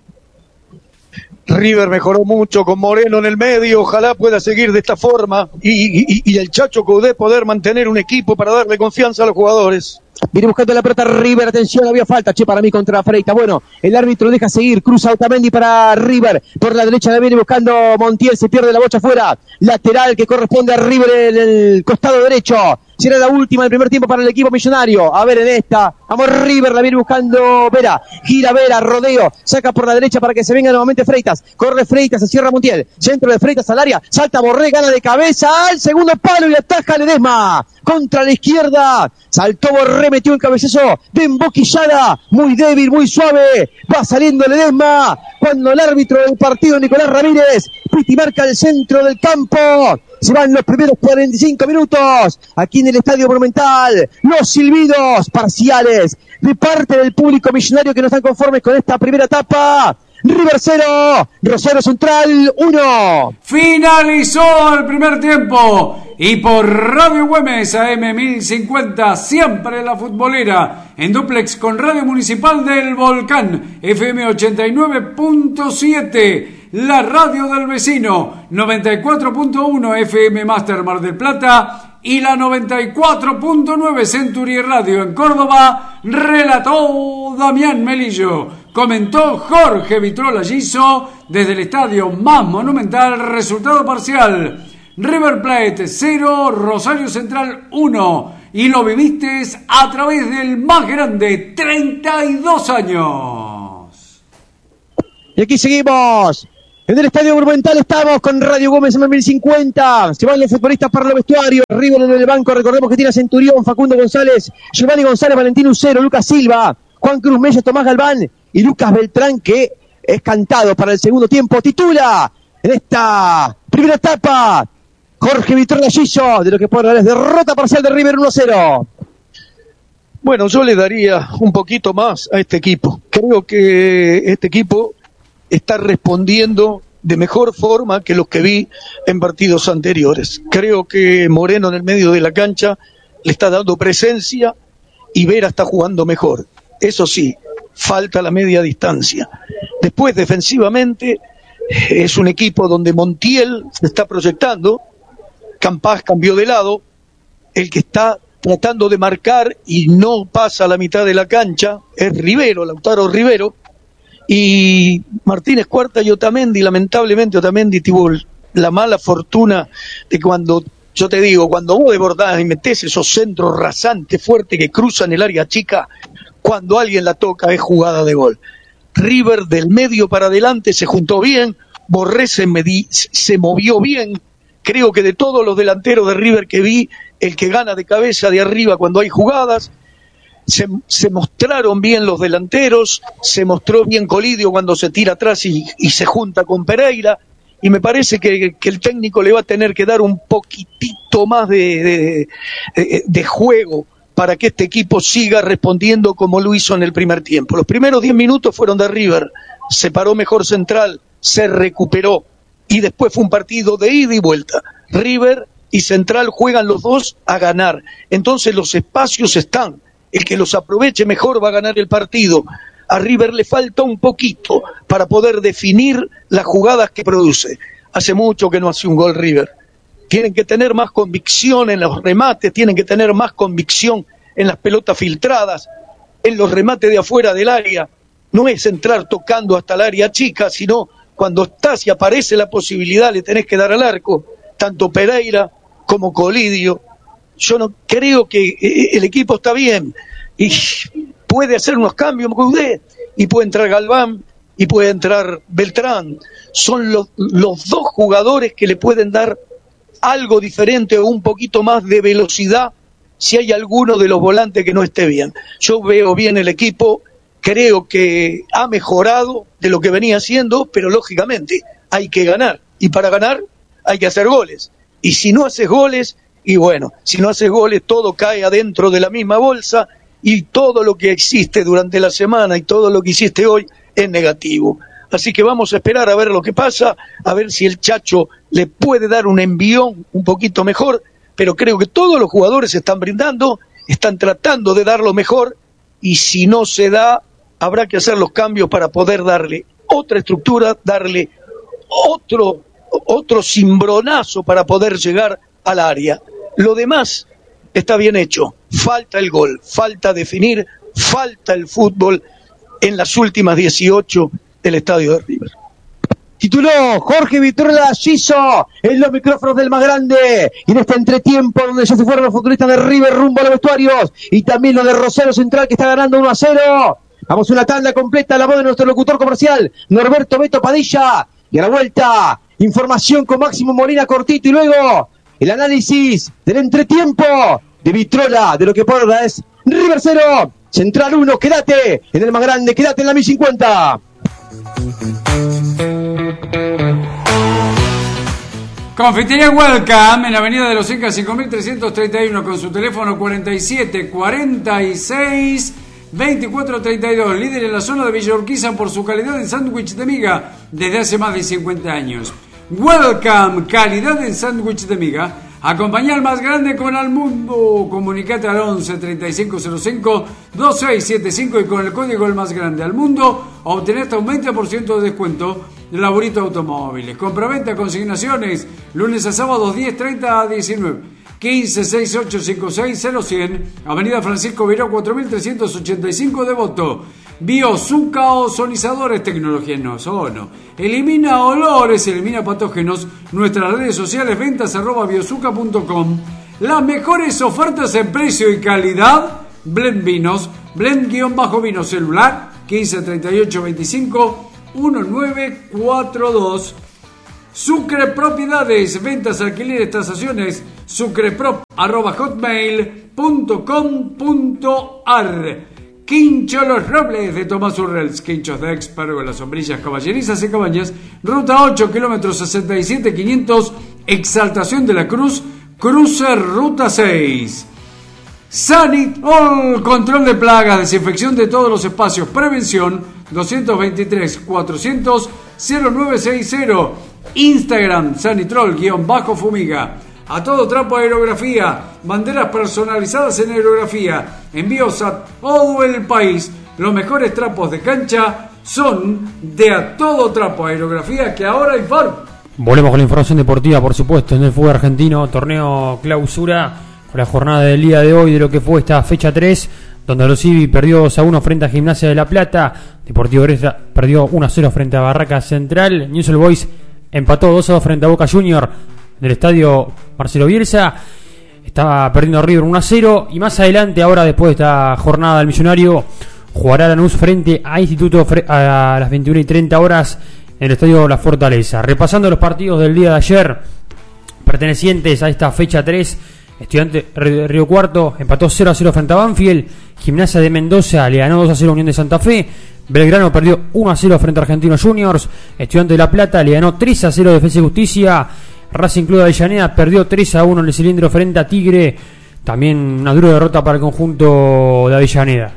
River mejoró mucho con Moreno en el medio, ojalá pueda seguir de esta forma y, y, y el Chacho Coudet poder mantener un equipo para darle confianza a los jugadores. Viene buscando la pelota River, atención, había falta, che, para mí contra Freitas. Bueno, el árbitro deja seguir, cruza Otamendi para River, por la derecha la viene buscando Montiel, se pierde la bocha afuera, lateral que corresponde a River en el costado derecho, Será la última del primer tiempo para el equipo millonario. A ver en esta. Vamos River, la viene buscando Vera. Gira Vera, rodeo. Saca por la derecha para que se venga nuevamente Freitas. Corre Freitas, se cierra Montiel. Centro de Freitas al área. Salta Borré, gana de cabeza al segundo palo y ataja Ledesma. Contra la izquierda. Saltó Borré, metió el cabezazo de emboquillada. Muy débil, muy suave. Va saliendo Ledesma. Cuando el árbitro del partido, Nicolás Ramírez, Piti marca el centro del campo. Se van los primeros cuarenta y cinco minutos. Aquí en el Estadio Monumental. Los silbidos parciales de parte del público millonario que no están conformes con esta primera etapa. River cero, Rosario Central uno. Finalizó el primer tiempo. Y por Radio Güemes A M mil cincuenta, siempre la futbolera, en duplex con Radio Municipal del Volcán, F M ochenta y nueve punto siete, la radio del vecino, noventa y cuatro punto uno F M Master Mar del Plata y la noventa y cuatro punto nueve Century Radio en Córdoba. Relató Damián Melillo, comentó Jorge Vitrola Giso desde el estadio más monumental. Resultado parcial: River Plate cero, Rosario Central uno. Y lo viviste a través del más grande, treinta y dos años. Y aquí seguimos. En el Estadio Monumental estamos con Radio Güemes A M mil cincuenta. Se van los futbolistas para el vestuario. River en el banco. Recordemos que tiene a Centurión, Facundo González, Giovanni González, Valentín Ucero, Lucas Silva, Juan Cruz Mella, Tomás Galván y Lucas Beltrán, que es cantado para el segundo tiempo. Titula en esta primera etapa Jorge Vitrola Giso, de lo que puede dar es derrota parcial de River uno cero. Bueno, yo le daría un poquito más a este equipo. Creo que este equipo está respondiendo de mejor forma que los que vi en partidos anteriores. Creo que Moreno en el medio de la cancha le está dando presencia y Vera está jugando mejor. Eso sí, falta la media distancia. Después, defensivamente, es un equipo donde Montiel se está proyectando. Campás cambió de lado, el que está tratando de marcar y no pasa a la mitad de la cancha es Rivero, Lautaro Rivero, y Martínez Cuarta y Otamendi. Lamentablemente Otamendi tuvo la mala fortuna de cuando, yo te digo, cuando vos desbordás y metés esos centros rasantes, fuertes, que cruzan el área chica, cuando alguien la toca es jugada de gol. River del medio para adelante se juntó bien, Borré se, medí, se movió bien. Creo que de todos los delanteros de River que vi, el que gana de cabeza de arriba cuando hay jugadas. Se, se mostraron bien los delanteros, se mostró bien Colidio cuando se tira atrás y, y se junta con Pereira, y me parece que, que el técnico le va a tener que dar un poquitito más de, de, de, de juego para que este equipo siga respondiendo como lo hizo en el primer tiempo. Los primeros diez minutos fueron de River, se paró mejor Central, se recuperó, y después fue un partido de ida y vuelta. River y Central juegan los dos a ganar, entonces los espacios están. El que los aproveche mejor va a ganar el partido. A River le falta un poquito para poder definir las jugadas que produce. Hace mucho que no hace un gol River. Tienen que tener más convicción en los remates, tienen que tener más convicción en las pelotas filtradas, en los remates de afuera del área. No es entrar tocando hasta el área chica, sino cuando estás y aparece la posibilidad le tenés que dar al arco. Tanto Pereira como Colidio. Yo no creo que el equipo está bien y puede hacer unos cambios y puede entrar Galván y puede entrar Beltrán. Son los, los dos jugadores que le pueden dar algo diferente o un poquito más de velocidad si hay alguno de los volantes que no esté bien. Yo veo bien el equipo, creo que ha mejorado de lo que venía haciendo, pero lógicamente hay que ganar, y para ganar hay que hacer goles, y si no haces goles, y bueno, si no haces goles todo cae adentro de la misma bolsa, y todo lo que existe durante la semana y todo lo que hiciste hoy es negativo. Así que vamos a esperar a ver lo que pasa, a ver si el Chacho le puede dar un envión un poquito mejor, pero creo que todos los jugadores se están brindando, están tratando de dar lo mejor, y si no se da, habrá que hacer los cambios para poder darle otra estructura, darle otro, otro cimbronazo para poder llegar al área. Lo demás está bien hecho, falta el gol, falta definir, falta el fútbol en las últimas dieciocho del estadio de River. tituló Jorge Vitrola Giso en los micrófonos del más grande. Y en este entretiempo donde ya se fueron los futbolistas de River rumbo a los vestuarios. Y también lo de Rosario Central que está ganando uno a cero. Vamos a una tanda completa, la voz de nuestro locutor comercial, Norberto Beto Padilla. Y a la vuelta, información con Máximo Molina cortito y luego el análisis del entretiempo de Vitrola, de lo que por ahora es River cero, Central uno. Quédate en el más grande, quédate en la mil cincuenta. Confitería Welcome en la avenida de los Incas cinco mil trescientos treinta y uno con su teléfono cuarenta y siete cuarenta y seis veinticuatro treinta y dos, líder en la zona de Villa Urquiza por su calidad en sándwich de miga desde hace más de cincuenta años. Welcome, calidad en sándwich de miga. Acompaña al más grande con al mundo. Comunicate al once treinta y cinco cero cinco veintiséis setenta y cinco y con el código el más grande al mundo obtener hasta un veinte por ciento de descuento de Laburito Automóviles. Compraventa, consignaciones, lunes a sábados diez treinta a diecinueve. quince sesenta y ocho cincuenta y seis cero cien, Avenida Francisco Viró cuatro mil trescientos ochenta y cinco, Devoto. Biozuca Ozonizadores, tecnología en ozono. Elimina olores, elimina patógenos. Nuestras redes sociales, ventas arroba biozuca punto com. Las mejores ofertas en precio y calidad. Blend Vinos, Blend-vino celular, quince treinta y ocho veinticinco diecinueve cuarenta y dos. Sucre Propiedades, ventas, alquileres, tasaciones, sucreprop arroba hotmail punto com punto ar. Quincho Los Robles de Tomás Urrels, quinchos de Expérgolas, sombrillas, caballerizas y cabañas, ruta ocho, kilómetros sesenta y siete quinientos, Exaltación de la Cruz, cruce ruta seis. Sanitol, control de plagas, desinfección de todos los espacios, prevención, doscientos veintitrés cuatrocientos cero nueve sesenta. Instagram, Sanitrol-Fumiga. A todo trapo aerografía, banderas personalizadas en aerografía, envíos a todo el país. Los mejores trapos de cancha son de A Todo Trapo Aerografía, que ahora informa. Volvemos con la información deportiva, por supuesto, en el fútbol argentino, torneo clausura, con la jornada del día de hoy de lo que fue esta fecha tres, donde los Civi perdió dos a uno frente a Gimnasia de La Plata, Deportivo Grecia perdió uno a cero frente a Barraca Central, Newell's Old Boys empató dos a dos frente a Boca Junior del estadio Marcelo Bielsa. Estaba perdiendo River uno a cero. Y más adelante, ahora después de esta jornada del Millonario, jugará Lanús frente a Instituto a las veintiuna y treinta horas en el estadio La Fortaleza. Repasando los partidos del día de ayer pertenecientes a esta fecha tres, Estudiante de Río Cuarto empató cero a cero frente a Banfield. Gimnasia de Mendoza le ganó dos a cero a Unión de Santa Fe. Belgrano perdió uno a cero frente a Argentinos Juniors. Estudiante de La Plata le ganó tres a cero a Defensa y Justicia. Racing Club de Avellaneda perdió tres a uno en el cilindro frente a Tigre. También una dura derrota para el conjunto de Avellaneda.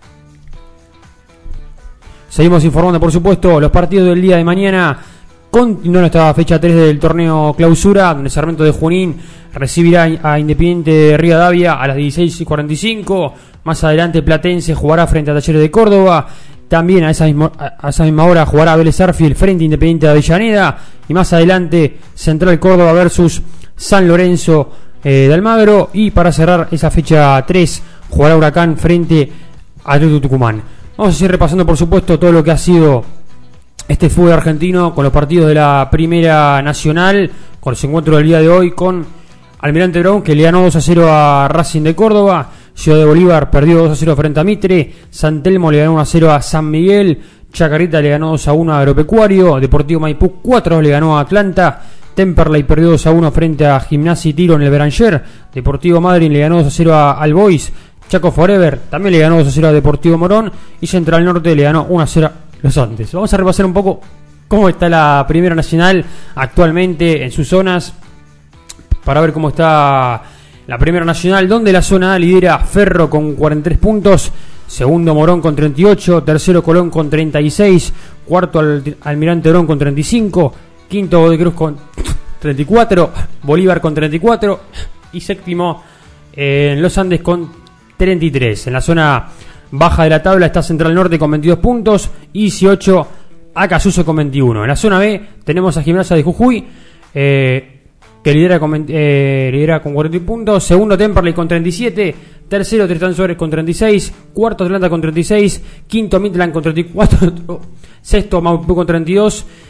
Seguimos informando, por supuesto, los partidos del día de mañana. Continúa esta fecha tres del torneo clausura, donde Sarmiento de Junín recibirá a Independiente de Rivadavia a las dieciséis y cuarenta y cinco. Más adelante Platense jugará frente a Talleres de Córdoba. También a esa misma, a esa misma hora jugará Vélez Arfield frente a Independiente de Avellaneda. Y más adelante Central Córdoba versus San Lorenzo eh, de Almagro. Y para cerrar esa fecha tres jugará Huracán frente a Atlético Tucumán. Vamos a seguir repasando, por supuesto, todo lo que ha sido este fútbol argentino con los partidos de la Primera Nacional, con los encuentros del día de hoy con Almirante Brown, que le ganó dos a cero a Racing de Córdoba. Ciudad de Bolívar perdió dos a cero frente a Mitre. San Telmo le ganó uno a cero a San Miguel. Chacarita le ganó dos a uno a Agropecuario. Deportivo Maipú cuatro a dos le ganó a Atlanta. Temperley perdió dos a uno frente a Gimnasia y Tiro en el Beranger. Deportivo Madryn le ganó dos a cero a Albois. Chaco Forever también le ganó dos a cero a Deportivo Morón. Y Central Norte le ganó uno a cero a Los Andes. Vamos a repasar un poco cómo está la Primera Nacional actualmente en sus zonas, para ver cómo está la Primera Nacional, donde la zona A lidera Ferro con cuarenta y tres puntos, segundo Morón con treinta y ocho, tercero Colón con treinta y seis, cuarto Al- Almirante Brown con treinta y cinco, quinto Godoy Cruz con treinta y cuatro, Bolívar con treinta y cuatro y séptimo eh, Los Andes con treinta y tres. En la zona baja de la tabla está Central Norte con veintidós puntos y dieciocho Acasuso con veintiuno. En la zona B tenemos a Gimnasia de Jujuy, eh, que lidera con, veinte, eh, lidera con cuarenta puntos, segundo Temperley con treinta y siete, tercero Tristán Suárez con treinta y seis, cuarto Atlanta con treinta y seis, quinto Midland con treinta y cuatro, sexto Maipú con treinta y dos,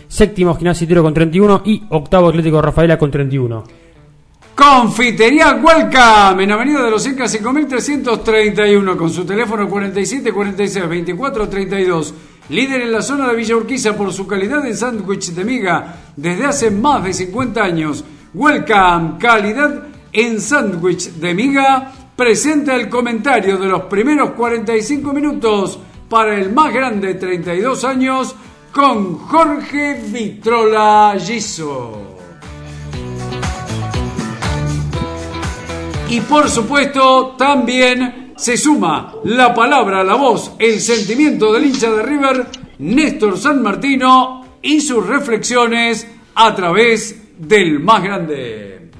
séptimo Gimnasia y Tiro con treinta y uno y octavo Atlético Rafaela con treinta y uno. Confitería Welcome en Avenida de los Incas cinco mil trescientos treinta y uno con su teléfono cuarenta y siete cuarenta y seis veinticuatro treinta y dos. Líder en la zona de Villa Urquiza por su calidad en sándwich de miga desde hace más de cincuenta años. Welcome, calidad en sándwich de miga. Presenta el comentario de los primeros cuarenta y cinco minutos para el más grande, treinta y dos años, con Jorge Vitrola Giso. Y por supuesto, también se suma la palabra, la voz, el sentimiento del hincha de River, Néstor San Martino, y sus reflexiones a través del más grande.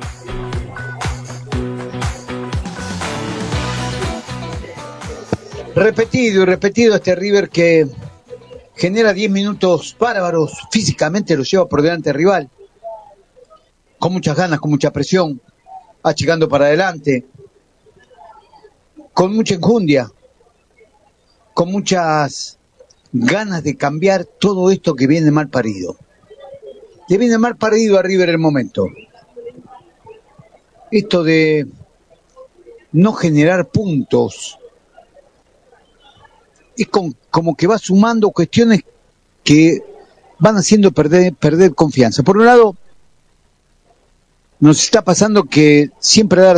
Repetido y repetido este River que genera diez minutos bárbaros, físicamente lo lleva por delante del rival, con muchas ganas, con mucha presión, achicando para adelante, con mucha enjundia, con muchas ganas de cambiar todo esto que viene mal parido. Le viene mal parido a River el momento. Esto de no generar puntos, es con, como que va sumando cuestiones que van haciendo perder, perder confianza. Por un lado, nos está pasando que siempre da